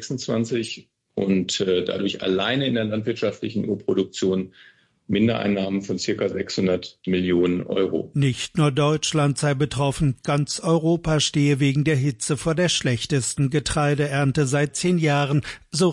2026 und dadurch alleine in der landwirtschaftlichen Ölproduktion Mindereinnahmen von ca. 600 Millionen Euro. Nicht nur Deutschland sei betroffen, ganz Europa stehe wegen der Hitze vor der schlechtesten Getreideernte seit 10 Jahren, so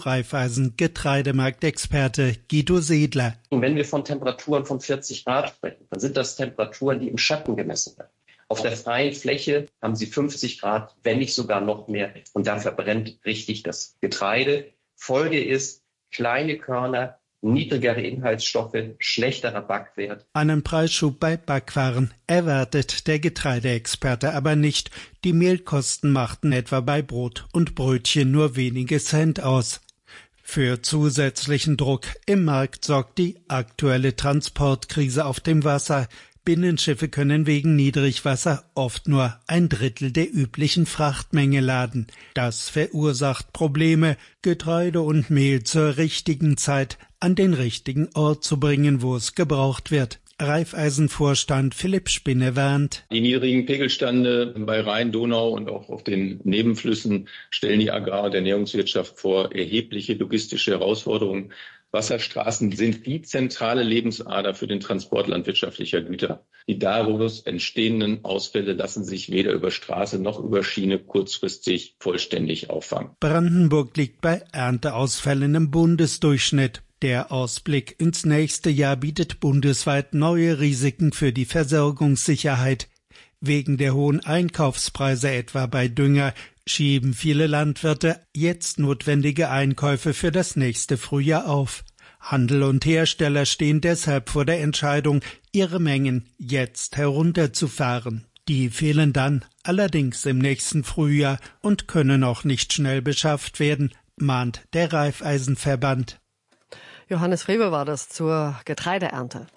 Raiffeisen-Getreidemarktexperte Guido Sedler. Und wenn wir von Temperaturen von 40 Grad sprechen, dann sind das Temperaturen, die im Schatten gemessen werden. Auf der freien Fläche haben sie 50 Grad, wenn nicht sogar noch mehr. Und da verbrennt richtig das Getreide. Folge ist kleine Körner, niedrigere Inhaltsstoffe, schlechterer Backwert. Einen Preisschub bei Backwaren erwartet der Getreideexperte aber nicht. Die Mehlkosten machten etwa bei Brot und Brötchen nur wenige Cent aus. Für zusätzlichen Druck im Markt sorgt die aktuelle Transportkrise auf dem Wasser. Binnenschiffe können wegen Niedrigwasser oft nur 1/3 der üblichen Frachtmenge laden. Das verursacht Probleme, Getreide und Mehl zur richtigen Zeit an den richtigen Ort zu bringen, wo es gebraucht wird. Raiffeisenvorstand Philipp Spinne warnt: Die niedrigen Pegelstände bei Rhein, Donau und auch auf den Nebenflüssen stellen die Agrar- und Ernährungswirtschaft vor erhebliche logistische Herausforderungen. Wasserstraßen sind die zentrale Lebensader für den Transport landwirtschaftlicher Güter. Die daraus entstehenden Ausfälle lassen sich weder über Straße noch über Schiene kurzfristig vollständig auffangen. Brandenburg liegt bei Ernteausfällen im Bundesdurchschnitt. Der Ausblick ins nächste Jahr bietet bundesweit neue Risiken für die Versorgungssicherheit. Wegen der hohen Einkaufspreise etwa bei Dünger schieben viele Landwirte jetzt notwendige Einkäufe für das nächste Frühjahr auf. Handel und Hersteller stehen deshalb vor der Entscheidung, ihre Mengen jetzt herunterzufahren. Die fehlen dann allerdings im nächsten Frühjahr und können auch nicht schnell beschafft werden, mahnt der Raiffeisenverband. Johannes Frevel war das zur Getreideernte.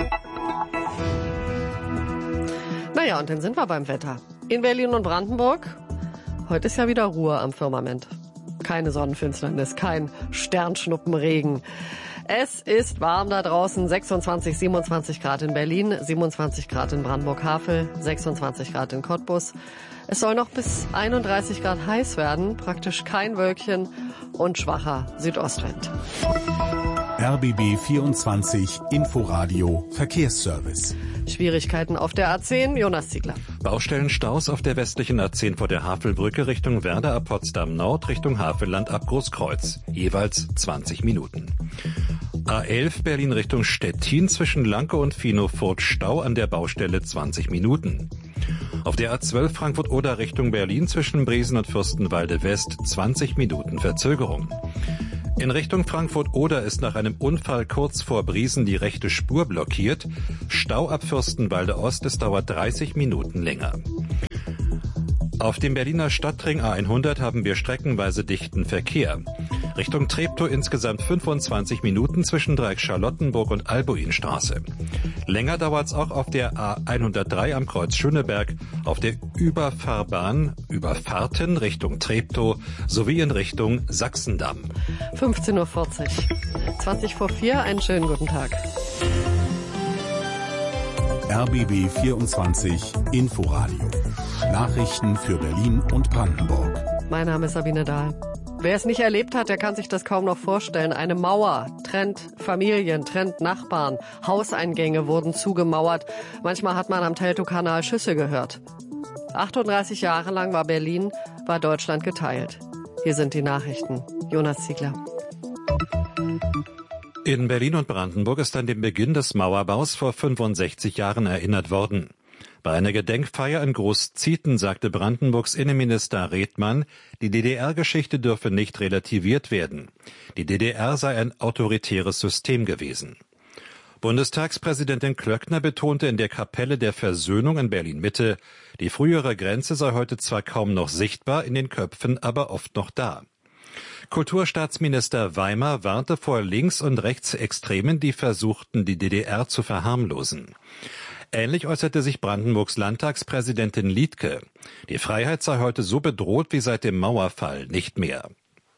Naja, und dann sind wir beim Wetter. In Berlin und Brandenburg, heute ist ja wieder Ruhe am Firmament. Keine Sonnenfinsternis, kein Sternschnuppenregen. Es ist warm da draußen, 26, 27 Grad in Berlin, 27 Grad in Brandenburg-Havel, 26 Grad in Cottbus. Es soll noch bis 31 Grad heiß werden, praktisch kein Wölkchen und schwacher Südostwind. RBB 24 Inforadio Verkehrsservice. Schwierigkeiten auf der A10, Jonas Ziegler. Baustellenstaus auf der westlichen A10 vor der Havelbrücke Richtung Werder ab Potsdam Nord, Richtung Havelland ab Großkreuz. Jeweils 20 Minuten. A11 Berlin Richtung Stettin zwischen Lanke und Finofurt Stau an der Baustelle 20 Minuten. Auf der A12 Frankfurt-Oder Richtung Berlin zwischen Briesen und Fürstenwalde West 20 Minuten Verzögerung. In Richtung Frankfurt-Oder ist nach einem Unfall kurz vor Briesen die rechte Spur blockiert. Stau ab Fürstenwalde Ost, es dauert 30 Minuten länger. Auf dem Berliner Stadtring A100 haben wir streckenweise dichten Verkehr. Richtung Treptow insgesamt 25 Minuten zwischen Dreieck-Charlottenburg und Albuinstraße. Länger dauert's auch auf der A103 am Kreuz Schöneberg, auf der Überfahrten Richtung Treptow sowie in Richtung Sachsendamm. 15:40 Uhr. 20 vor 4, einen schönen guten Tag. RBB 24 Inforadio. Nachrichten für Berlin und Brandenburg. Mein Name ist Sabine Dahl. Wer es nicht erlebt hat, der kann sich das kaum noch vorstellen. Eine Mauer trennt Familien, trennt Nachbarn. Hauseingänge wurden zugemauert. Manchmal hat man am Teltow-Kanal Schüsse gehört. 38 Jahre lang war Deutschland geteilt. Hier sind die Nachrichten. Jonas Ziegler. In Berlin und Brandenburg ist an den Beginn des Mauerbaus vor 65 Jahren erinnert worden. Bei einer Gedenkfeier in Groß-Zieten sagte Brandenburgs Innenminister Redmann, die DDR-Geschichte dürfe nicht relativiert werden. Die DDR sei ein autoritäres System gewesen. Bundestagspräsidentin Klöckner betonte in der Kapelle der Versöhnung in Berlin-Mitte, die frühere Grenze sei heute zwar kaum noch sichtbar, in den Köpfen aber oft noch da. Kulturstaatsminister Weimer warnte vor Links- und Rechtsextremen, die versuchten, die DDR zu verharmlosen. Ähnlich äußerte sich Brandenburgs Landtagspräsidentin Liedtke. Die Freiheit sei heute so bedroht wie seit dem Mauerfall nicht mehr.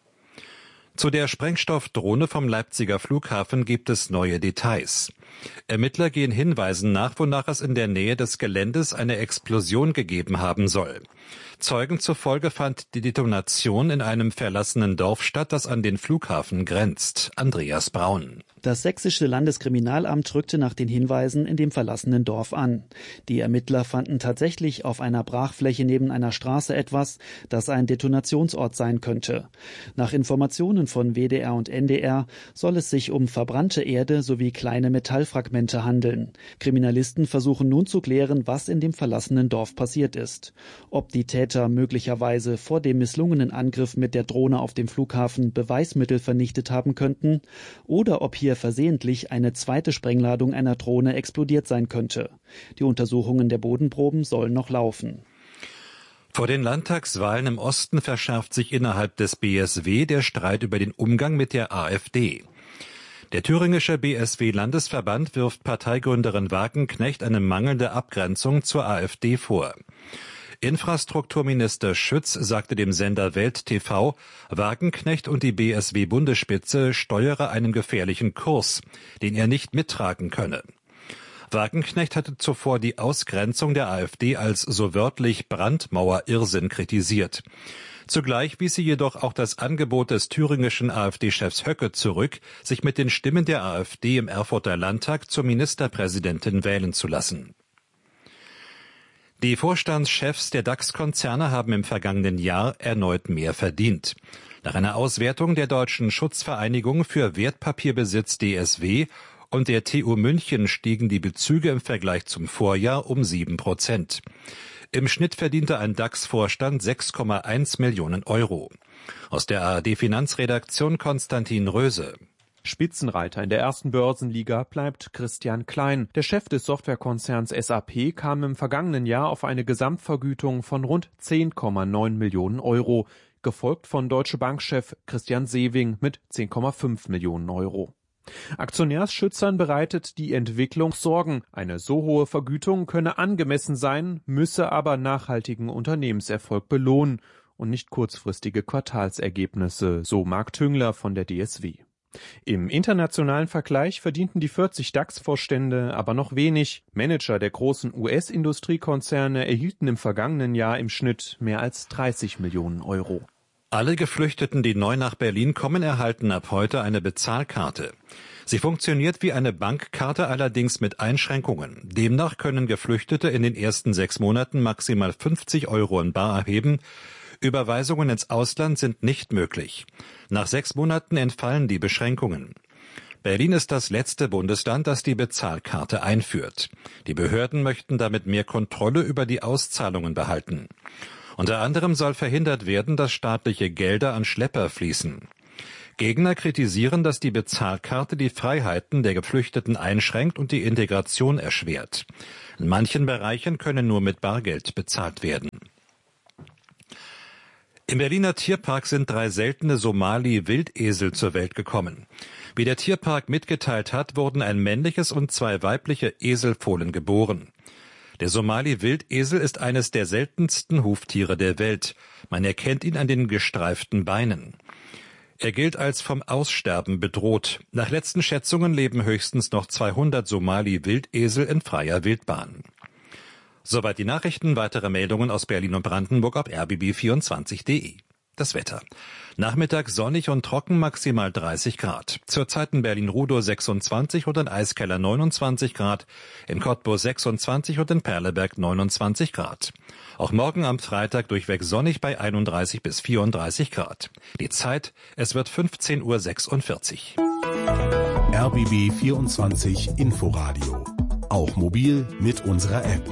Zu der Sprengstoffdrohne vom Leipziger Flughafen gibt es neue Details. Ermittler gehen Hinweisen nach, wonach es in der Nähe des Geländes eine Explosion gegeben haben soll. Zeugen zufolge fand die Detonation in einem verlassenen Dorf statt, das an den Flughafen grenzt. Andreas Braun. Das sächsische Landeskriminalamt rückte nach den Hinweisen in dem verlassenen Dorf an. Die Ermittler fanden tatsächlich auf einer Brachfläche neben einer Straße etwas, das ein Detonationsort sein könnte. Nach Informationen von WDR und NDR soll es sich um verbrannte Erde sowie kleine Metallfragmente handeln. Kriminalisten versuchen nun zu klären, was in dem verlassenen Dorf passiert ist. Ob die Täter möglicherweise vor dem misslungenen Angriff mit der Drohne auf dem Flughafen Beweismittel vernichtet haben könnten oder ob hier versehentlich eine zweite Sprengladung einer Drohne explodiert sein könnte. Die Untersuchungen der Bodenproben sollen noch laufen. Vor den Landtagswahlen im Osten verschärft sich innerhalb des BSW der Streit über den Umgang mit der AfD. Der thüringische BSW-Landesverband wirft Parteigründerin Wagenknecht eine mangelnde Abgrenzung zur AfD vor. Infrastrukturminister Schütz sagte dem Sender Welt TV, Wagenknecht und die BSW-Bundesspitze steuere einen gefährlichen Kurs, den er nicht mittragen könne. Wagenknecht hatte zuvor die Ausgrenzung der AfD als so wörtlich Brandmauer-Irrsinn kritisiert. Zugleich wies sie jedoch auch das Angebot des thüringischen AfD-Chefs Höcke zurück, sich mit den Stimmen der AfD im Erfurter Landtag zur Ministerpräsidentin wählen zu lassen. Die Vorstandschefs der DAX-Konzerne haben im vergangenen Jahr erneut mehr verdient. Nach einer Auswertung der Deutschen Schutzvereinigung für Wertpapierbesitz DSW und der TU München stiegen die Bezüge im Vergleich zum Vorjahr um 7%. Im Schnitt verdiente ein DAX-Vorstand 6,1 Millionen Euro. Aus der ARD-Finanzredaktion Konstantin Röse. Spitzenreiter in der ersten Börsenliga bleibt Christian Klein. Der Chef des Softwarekonzerns SAP kam im vergangenen Jahr auf eine Gesamtvergütung von rund 10,9 Millionen Euro, gefolgt von Deutsche Bank-Chef Christian Sewing mit 10,5 Millionen Euro. Aktionärsschützern bereitet die Entwicklung Sorgen. Eine so hohe Vergütung könne angemessen sein, müsse aber nachhaltigen Unternehmenserfolg belohnen und nicht kurzfristige Quartalsergebnisse, so Marc Tüngler von der DSW. Im internationalen Vergleich verdienten die 40 DAX-Vorstände aber noch wenig. Manager der großen US-Industriekonzerne erhielten im vergangenen Jahr im Schnitt mehr als 30 Millionen Euro. Alle Geflüchteten, die neu nach Berlin kommen, erhalten ab heute eine Bezahlkarte. Sie funktioniert wie eine Bankkarte, allerdings mit Einschränkungen. Demnach können Geflüchtete in den ersten 6 Monaten maximal 50 Euro in bar erheben. Überweisungen ins Ausland sind nicht möglich. Nach 6 Monaten entfallen die Beschränkungen. Berlin ist das letzte Bundesland, das die Bezahlkarte einführt. Die Behörden möchten damit mehr Kontrolle über die Auszahlungen behalten. Unter anderem soll verhindert werden, dass staatliche Gelder an Schlepper fließen. Gegner kritisieren, dass die Bezahlkarte die Freiheiten der Geflüchteten einschränkt und die Integration erschwert. In manchen Bereichen können nur mit Bargeld bezahlt werden. Im Berliner Tierpark sind 3 seltene Somali-Wildesel zur Welt gekommen. Wie der Tierpark mitgeteilt hat, wurden ein männliches und 2 weibliche Eselfohlen geboren. Der Somali-Wildesel ist eines der seltensten Huftiere der Welt. Man erkennt ihn an den gestreiften Beinen. Er gilt als vom Aussterben bedroht. Nach letzten Schätzungen leben höchstens noch 200 Somali-Wildesel in freier Wildbahn. Soweit die Nachrichten. Weitere Meldungen aus Berlin und Brandenburg auf rbb24.de. Das Wetter. Nachmittag sonnig und trocken, maximal 30 Grad. Zurzeit in Berlin-Rudow 26 und in Eiskeller 29 Grad, in Cottbus 26 und in Perleberg 29 Grad. Auch morgen am Freitag durchweg sonnig bei 31 bis 34 Grad. Die Zeit, es wird 15:46 Uhr. RBB 24 Inforadio. Auch mobil mit unserer App.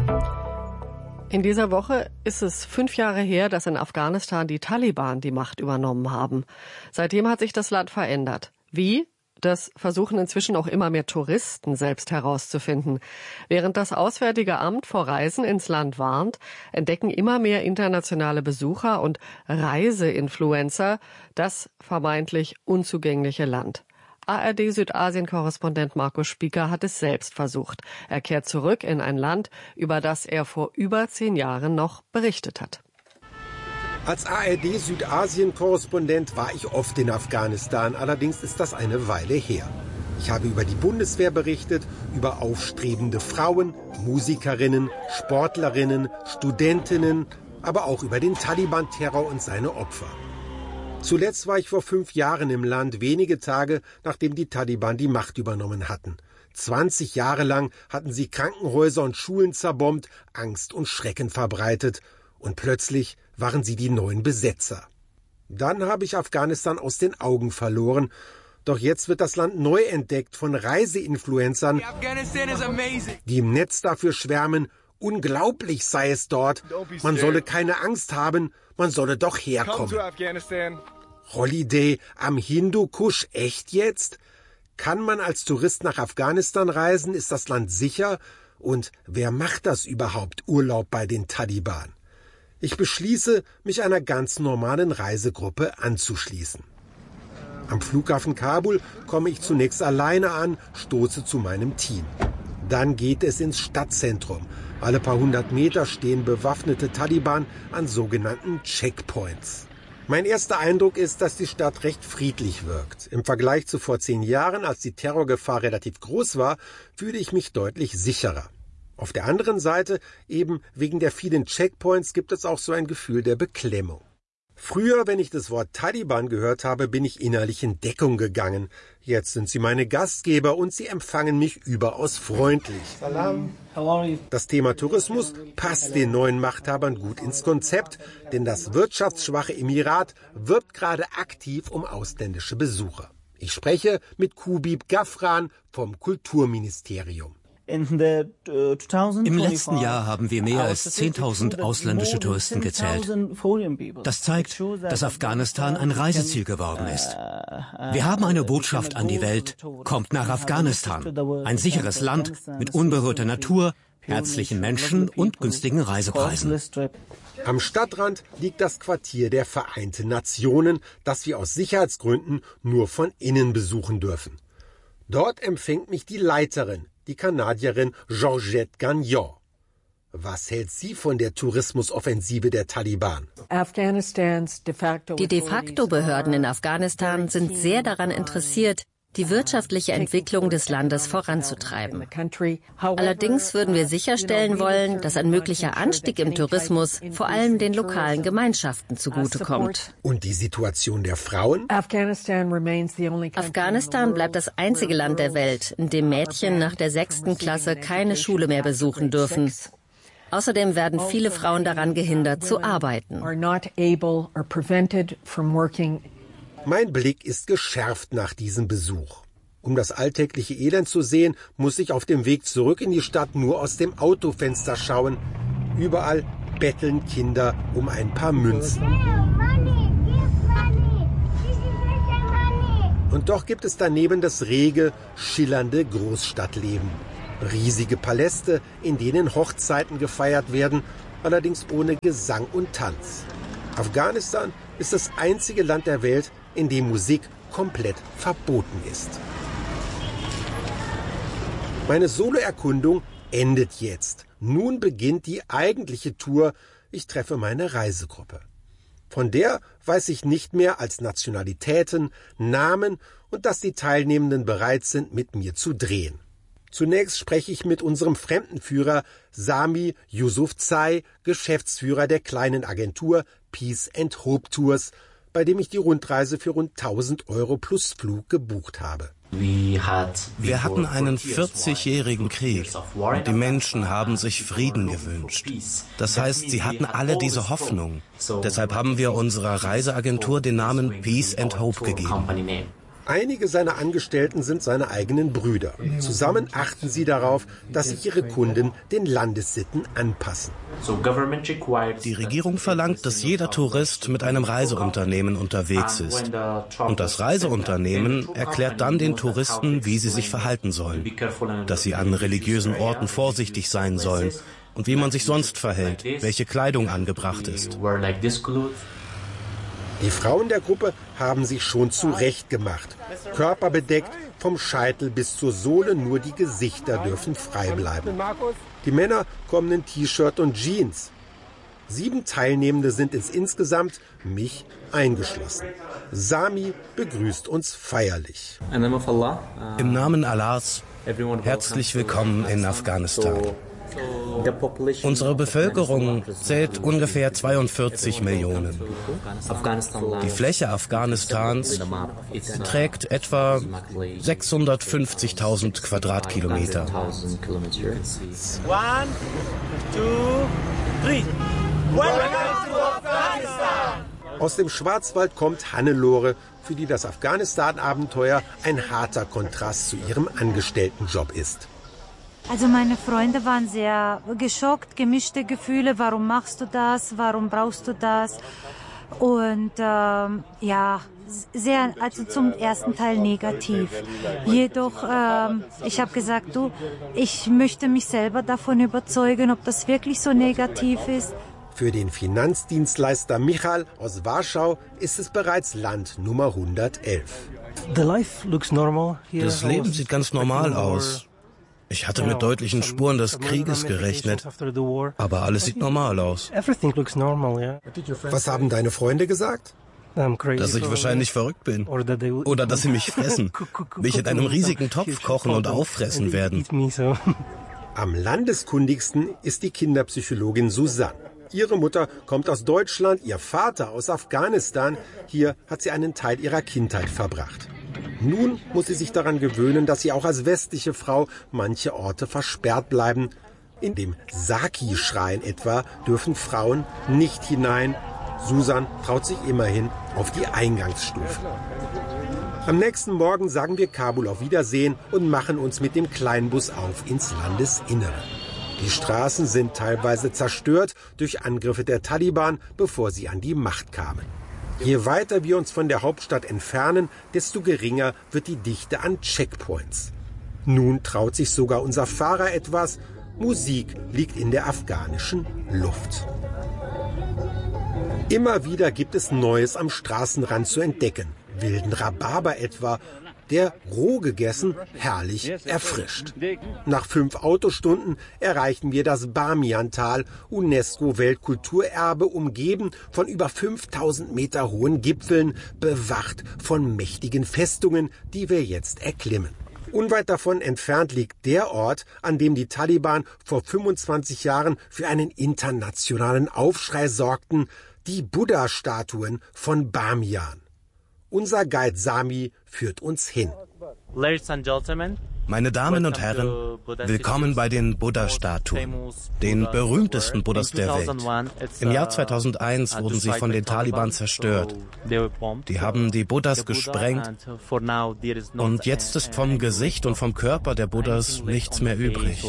In dieser Woche ist es 5 Jahre her, dass in Afghanistan die Taliban die Macht übernommen haben. Seitdem hat sich das Land verändert. Wie? Das versuchen inzwischen auch immer mehr Touristen selbst herauszufinden. Während das Auswärtige Amt vor Reisen ins Land warnt, entdecken immer mehr internationale Besucher und Reiseinfluencer das vermeintlich unzugängliche Land. ARD-Südasien-Korrespondent Markus Spieker hat es selbst versucht. Er kehrt zurück in ein Land, über das er vor über 10 Jahren noch berichtet hat. Als ARD-Südasien-Korrespondent war ich oft in Afghanistan, allerdings ist das eine Weile her. Ich habe über die Bundeswehr berichtet, über aufstrebende Frauen, Musikerinnen, Sportlerinnen, Studentinnen, aber auch über den Taliban-Terror und seine Opfer. Zuletzt war ich vor 5 Jahren im Land, wenige Tage nachdem die Taliban die Macht übernommen hatten. 20 Jahre lang hatten sie Krankenhäuser und Schulen zerbombt, Angst und Schrecken verbreitet. Und plötzlich waren sie die neuen Besetzer. Dann habe ich Afghanistan aus den Augen verloren. Doch jetzt wird das Land neu entdeckt von Reiseinfluencern, die im Netz dafür schwärmen, unglaublich sei es dort, man solle keine Angst haben, man solle doch herkommen. Holiday am Hindukusch, echt jetzt? Kann man als Tourist nach Afghanistan reisen? Ist das Land sicher? Und wer macht das überhaupt, Urlaub bei den Taliban? Ich beschließe, mich einer ganz normalen Reisegruppe anzuschließen. Am Flughafen Kabul komme ich zunächst alleine an, stoße zu meinem Team. Dann geht es ins Stadtzentrum. Alle paar 100 Meter stehen bewaffnete Taliban an sogenannten Checkpoints. Mein erster Eindruck ist, dass die Stadt recht friedlich wirkt. Im Vergleich zu vor 10 Jahren, als die Terrorgefahr relativ groß war, fühle ich mich deutlich sicherer. Auf der anderen Seite, eben wegen der vielen Checkpoints, gibt es auch so ein Gefühl der Beklemmung. Früher, wenn ich das Wort Taliban gehört habe, bin ich innerlich in Deckung gegangen. Jetzt sind sie meine Gastgeber und sie empfangen mich überaus freundlich. Salam. Das Thema Tourismus passt den neuen Machthabern gut ins Konzept, denn das wirtschaftsschwache Emirat wirbt gerade aktiv um ausländische Besucher. Ich spreche mit Kubib Gafran vom Kulturministerium. Im letzten Jahr haben wir mehr als 10.000 ausländische Touristen gezählt. Das zeigt, dass Afghanistan ein Reiseziel geworden ist. Wir haben eine Botschaft an die Welt. Kommt nach Afghanistan. Ein sicheres Land mit unberührter Natur, herzlichen Menschen und günstigen Reisepreisen. Am Stadtrand liegt das Quartier der Vereinten Nationen, das wir aus Sicherheitsgründen nur von innen besuchen dürfen. Dort empfängt mich die Leiterin, die Kanadierin Georgette Gagnon. Was hält sie von der Tourismusoffensive der Taliban? Die De-facto-Behörden in Afghanistan sind sehr daran interessiert, die wirtschaftliche Entwicklung des Landes voranzutreiben. Allerdings würden wir sicherstellen wollen, dass ein möglicher Anstieg im Tourismus vor allem den lokalen Gemeinschaften zugutekommt. Und die Situation der Frauen? Afghanistan bleibt das einzige Land der Welt, in dem Mädchen nach der 6. Klasse keine Schule mehr besuchen dürfen. Außerdem werden viele Frauen daran gehindert, zu arbeiten. Mein Blick ist geschärft nach diesem Besuch. Um das alltägliche Elend zu sehen, muss ich auf dem Weg zurück in die Stadt nur aus dem Autofenster schauen. Überall betteln Kinder um ein paar Münzen. Und doch gibt es daneben das rege, schillernde Großstadtleben. Riesige Paläste, in denen Hochzeiten gefeiert werden, allerdings ohne Gesang und Tanz. Afghanistan ist das einzige Land der Welt, in dem Musik komplett verboten ist. Meine Solo-Erkundung endet jetzt. Nun beginnt die eigentliche Tour. Ich treffe meine Reisegruppe. Von der weiß ich nicht mehr als Nationalitäten, Namen und dass die Teilnehmenden bereit sind, mit mir zu drehen. Zunächst spreche ich mit unserem Fremdenführer Sami Yusufzai, Geschäftsführer der kleinen Agentur Peace and Hope Tours, bei dem ich die Rundreise für rund 1.000 € plus Flug gebucht habe. Wir hatten einen 40-jährigen Krieg und die Menschen haben sich Frieden gewünscht. Das heißt, sie hatten alle diese Hoffnung. Deshalb haben wir unserer Reiseagentur den Namen Peace and Hope gegeben. Einige seiner Angestellten sind seine eigenen Brüder. Zusammen achten sie darauf, dass sich ihre Kunden den Landessitten anpassen. Die Regierung verlangt, dass jeder Tourist mit einem Reiseunternehmen unterwegs ist. Und das Reiseunternehmen erklärt dann den Touristen, wie sie sich verhalten sollen. Dass sie an religiösen Orten vorsichtig sein sollen und wie man sich sonst verhält, welche Kleidung angebracht ist. Die Frauen der Gruppe haben sich schon zurechtgemacht. Körperbedeckt, vom Scheitel bis zur Sohle, nur die Gesichter dürfen frei bleiben. Die Männer kommen in T-Shirt und Jeans. 7 Teilnehmende sind es insgesamt, mich eingeschlossen. Sami begrüßt uns feierlich. Im Namen Allahs, herzlich willkommen in Afghanistan. Unsere Bevölkerung zählt ungefähr 42 Millionen. Die Fläche Afghanistans beträgt etwa 650.000 Quadratkilometer. 1, 2, 3. Welcome to Afghanistan! Aus dem Schwarzwald kommt Hannelore, für die das Afghanistan-Abenteuer ein harter Kontrast zu ihrem Angestelltenjob ist. Also meine Freunde waren sehr geschockt, gemischte Gefühle. Warum machst du das? Warum brauchst du das? Und ja, sehr, also zum ersten Teil negativ. Jedoch, ich habe gesagt, ich möchte mich selber davon überzeugen, ob das wirklich so negativ ist. Für den Finanzdienstleister Michal aus Warschau ist es bereits Land Nummer 111. Das Leben sieht ganz normal aus. Ich hatte mit deutlichen Spuren des Krieges gerechnet, aber alles sieht normal aus. Was haben deine Freunde gesagt? Dass ich wahrscheinlich verrückt bin. Oder dass sie mich fressen. Mich in einem riesigen Topf kochen und auffressen werden. Am landeskundigsten ist die Kinderpsychologin Susanne. Ihre Mutter kommt aus Deutschland, ihr Vater aus Afghanistan. Hier hat sie einen Teil ihrer Kindheit verbracht. Nun muss sie sich daran gewöhnen, dass sie auch als westliche Frau manche Orte versperrt bleiben. In dem Saki-Schrein etwa dürfen Frauen nicht hinein. Susan traut sich immerhin auf die Eingangsstufe. Am nächsten Morgen sagen wir Kabul auf Wiedersehen und machen uns mit dem Kleinbus auf ins Landesinnere. Die Straßen sind teilweise zerstört durch Angriffe der Taliban, bevor sie an die Macht kamen. Je weiter wir uns von der Hauptstadt entfernen, desto geringer wird die Dichte an Checkpoints. Nun traut sich sogar unser Fahrer etwas. Musik liegt in der afghanischen Luft. Immer wieder gibt es Neues am Straßenrand zu entdecken. Wilden Rhabarber etwa. der roh gegessen herrlich erfrischt. Nach 5 Autostunden erreichen wir das Bamiyan-Tal, UNESCO-Weltkulturerbe, umgeben von über 5000 Meter hohen Gipfeln, bewacht von mächtigen Festungen, die wir jetzt erklimmen. Unweit davon entfernt liegt der Ort, an dem die Taliban vor 25 Jahren für einen internationalen Aufschrei sorgten, die Buddha-Statuen von Bamiyan. Unser Guide Sami führt uns hin. Meine Damen und Herren, willkommen bei den Buddha-Statuen, den berühmtesten Buddhas der Welt. Im Jahr 2001 wurden sie von den Taliban zerstört. Die haben die Buddhas gesprengt und jetzt ist vom Gesicht und vom Körper der Buddhas nichts mehr übrig.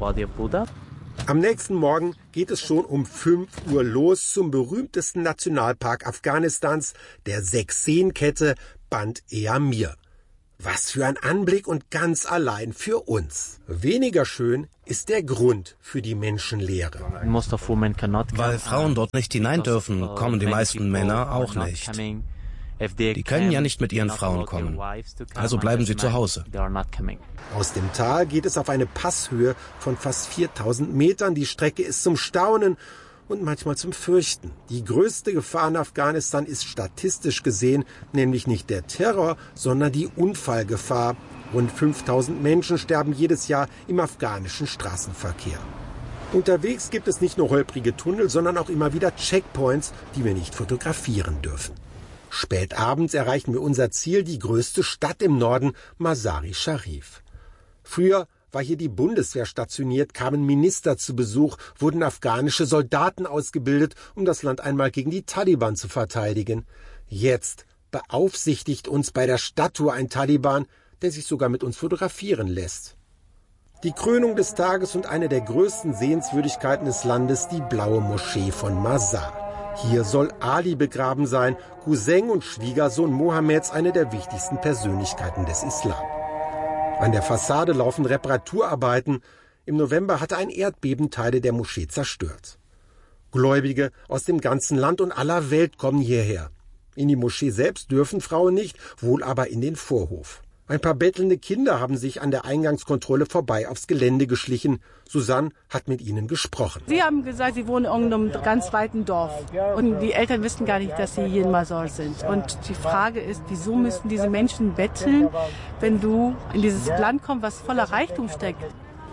Am nächsten Morgen geht es schon um 5 Uhr los zum berühmtesten Nationalpark Afghanistans, der 6-Seen-Kette Band-e-Amir. Was für ein Anblick und ganz allein für uns. Weniger schön ist der Grund für die Menschenleere. Weil Frauen dort nicht hinein dürfen, kommen die meisten Männer auch nicht. Die können ja nicht mit ihren Frauen kommen, also bleiben sie zu Hause. Aus dem Tal geht es auf eine Passhöhe von fast 4000 Metern. Die Strecke ist zum Staunen und manchmal zum Fürchten. Die größte Gefahr in Afghanistan ist statistisch gesehen nämlich nicht der Terror, sondern die Unfallgefahr. Rund 5000 Menschen sterben jedes Jahr im afghanischen Straßenverkehr. Unterwegs gibt es nicht nur holprige Tunnel, sondern auch immer wieder Checkpoints, die wir nicht fotografieren dürfen. Spät abends erreichen wir unser Ziel, die größte Stadt im Norden, Mazar-i-Sharif. Früher war hier die Bundeswehr stationiert, kamen Minister zu Besuch, wurden afghanische Soldaten ausgebildet, um das Land einmal gegen die Taliban zu verteidigen. Jetzt beaufsichtigt uns bei der Statue ein Taliban, der sich sogar mit uns fotografieren lässt. Die Krönung des Tages und eine der größten Sehenswürdigkeiten des Landes, die Blaue Moschee von Mazar. Hier soll Ali begraben sein, Cousin und Schwiegersohn Mohammeds, eine der wichtigsten Persönlichkeiten des Islam. An der Fassade laufen Reparaturarbeiten. Im November hatte ein Erdbeben Teile der Moschee zerstört. Gläubige aus dem ganzen Land und aller Welt kommen hierher. In die Moschee selbst dürfen Frauen nicht, wohl aber in den Vorhof. Ein paar bettelnde Kinder haben sich an der Eingangskontrolle vorbei aufs Gelände geschlichen. Susanne hat mit ihnen gesprochen. Sie haben gesagt, sie wohnen in einem ganz weiten Dorf. Und die Eltern wissen gar nicht, dass sie hier in Mazar sind. Und die Frage ist, wieso müssen diese Menschen betteln, wenn du in dieses Land kommst, was voller Reichtum steckt?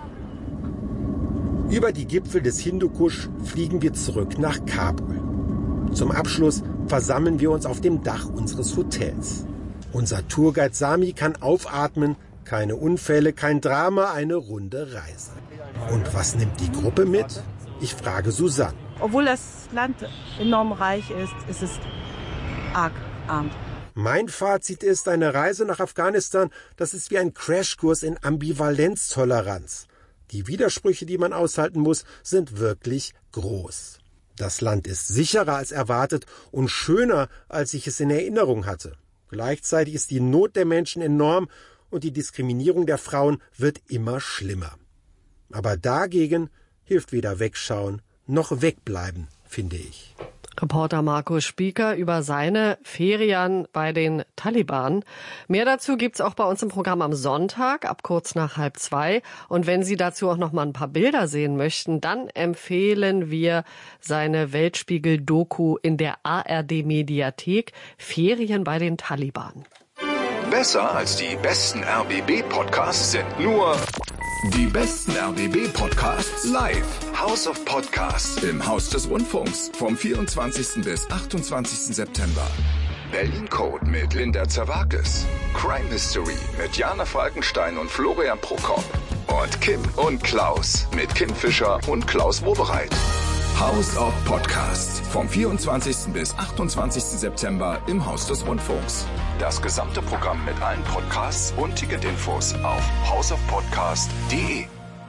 Über die Gipfel des Hindukusch fliegen wir zurück nach Kabul. Zum Abschluss versammeln wir uns auf dem Dach unseres Hotels. Unser Tourguide Sami kann aufatmen, keine Unfälle, kein Drama, eine runde Reise. Und was nimmt die Gruppe mit? Ich frage Susanne. Obwohl das Land enorm reich ist, ist es arg arm. Mein Fazit ist, eine Reise nach Afghanistan, das ist wie ein Crashkurs in Ambivalenztoleranz. Die Widersprüche, die man aushalten muss, sind wirklich groß. Das Land ist sicherer als erwartet und schöner, als ich es in Erinnerung hatte. Gleichzeitig ist die Not der Menschen enorm und die Diskriminierung der Frauen wird immer schlimmer. Aber dagegen hilft weder wegschauen noch wegbleiben, finde ich. Reporter Markus Spieker über seine Ferien bei den Taliban. Mehr dazu gibt's auch bei uns im Programm am Sonntag ab kurz nach 1:30. Und wenn Sie dazu auch noch mal ein paar Bilder sehen möchten, dann empfehlen wir seine Weltspiegel-Doku in der ARD-Mediathek Ferien bei den Taliban. Besser als die besten RBB-Podcasts sind nur die besten RBB-Podcasts live. House of Podcasts im Haus des Rundfunks vom 24. bis 28. September. Berlin Code mit Linda Zerwakis. Crime Mystery mit Jana Falkenstein und Florian Prokop. Und Kim und Klaus mit Kim Fischer und Klaus Wobereit. House of Podcasts vom 24. bis 28. September im Haus des Rundfunks. Das gesamte Programm mit allen Podcasts und Ticketinfos auf houseofpodcast.de.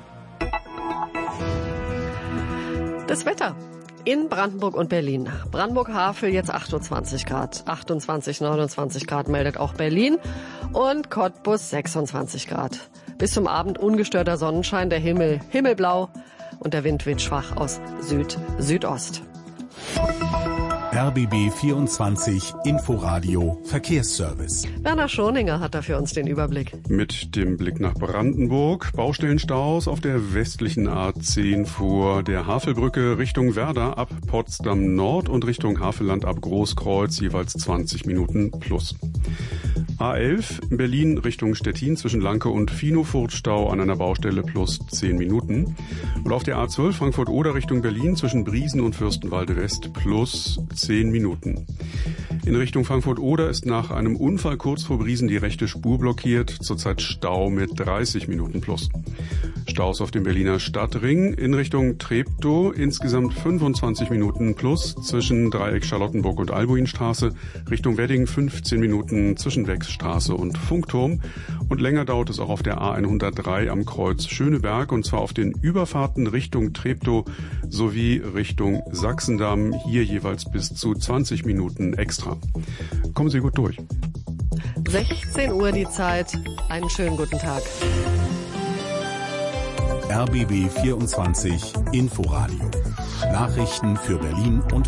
Das Wetter in Brandenburg und Berlin. Brandenburg-Havel jetzt 28 Grad, 28, 29 Grad meldet auch Berlin und Cottbus 26 Grad. Bis zum Abend ungestörter Sonnenschein, der Himmel himmelblau und der Wind weht schwach aus Süd-Südost. RBB 24 Inforadio Verkehrsservice. Werner Schoninger hat da für uns den Überblick. Mit dem Blick nach Brandenburg. Baustellenstaus auf der westlichen A10 vor der Havelbrücke Richtung Werder ab Potsdam Nord und Richtung Havelland ab Großkreuz jeweils 20 Minuten plus. A11 Berlin Richtung Stettin zwischen Lanke und Finofurt Stau an einer Baustelle plus 10 Minuten. Und auf der A12 Frankfurt-Oder Richtung Berlin zwischen Briesen und Fürstenwalde West plus 10 Minuten. In Richtung Frankfurt-Oder ist nach einem Unfall kurz vor Briesen die rechte Spur blockiert. Zurzeit Stau mit 30 Minuten plus. Staus auf dem Berliner Stadtring in Richtung Treptow insgesamt 25 Minuten plus zwischen Dreieck Charlottenburg und Albuinstraße. Richtung Wedding 15 Minuten zwischen Wechsstraße und Funkturm. Und länger dauert es auch auf der A103 am Kreuz Schöneberg und zwar auf den Überfahrten Richtung Treptow sowie Richtung Sachsendamm. Hier jeweils bis zu 20 Minuten extra. Kommen Sie gut durch. 16 Uhr die Zeit. Einen schönen guten Tag. RBB 24 Inforadio. Nachrichten für Berlin und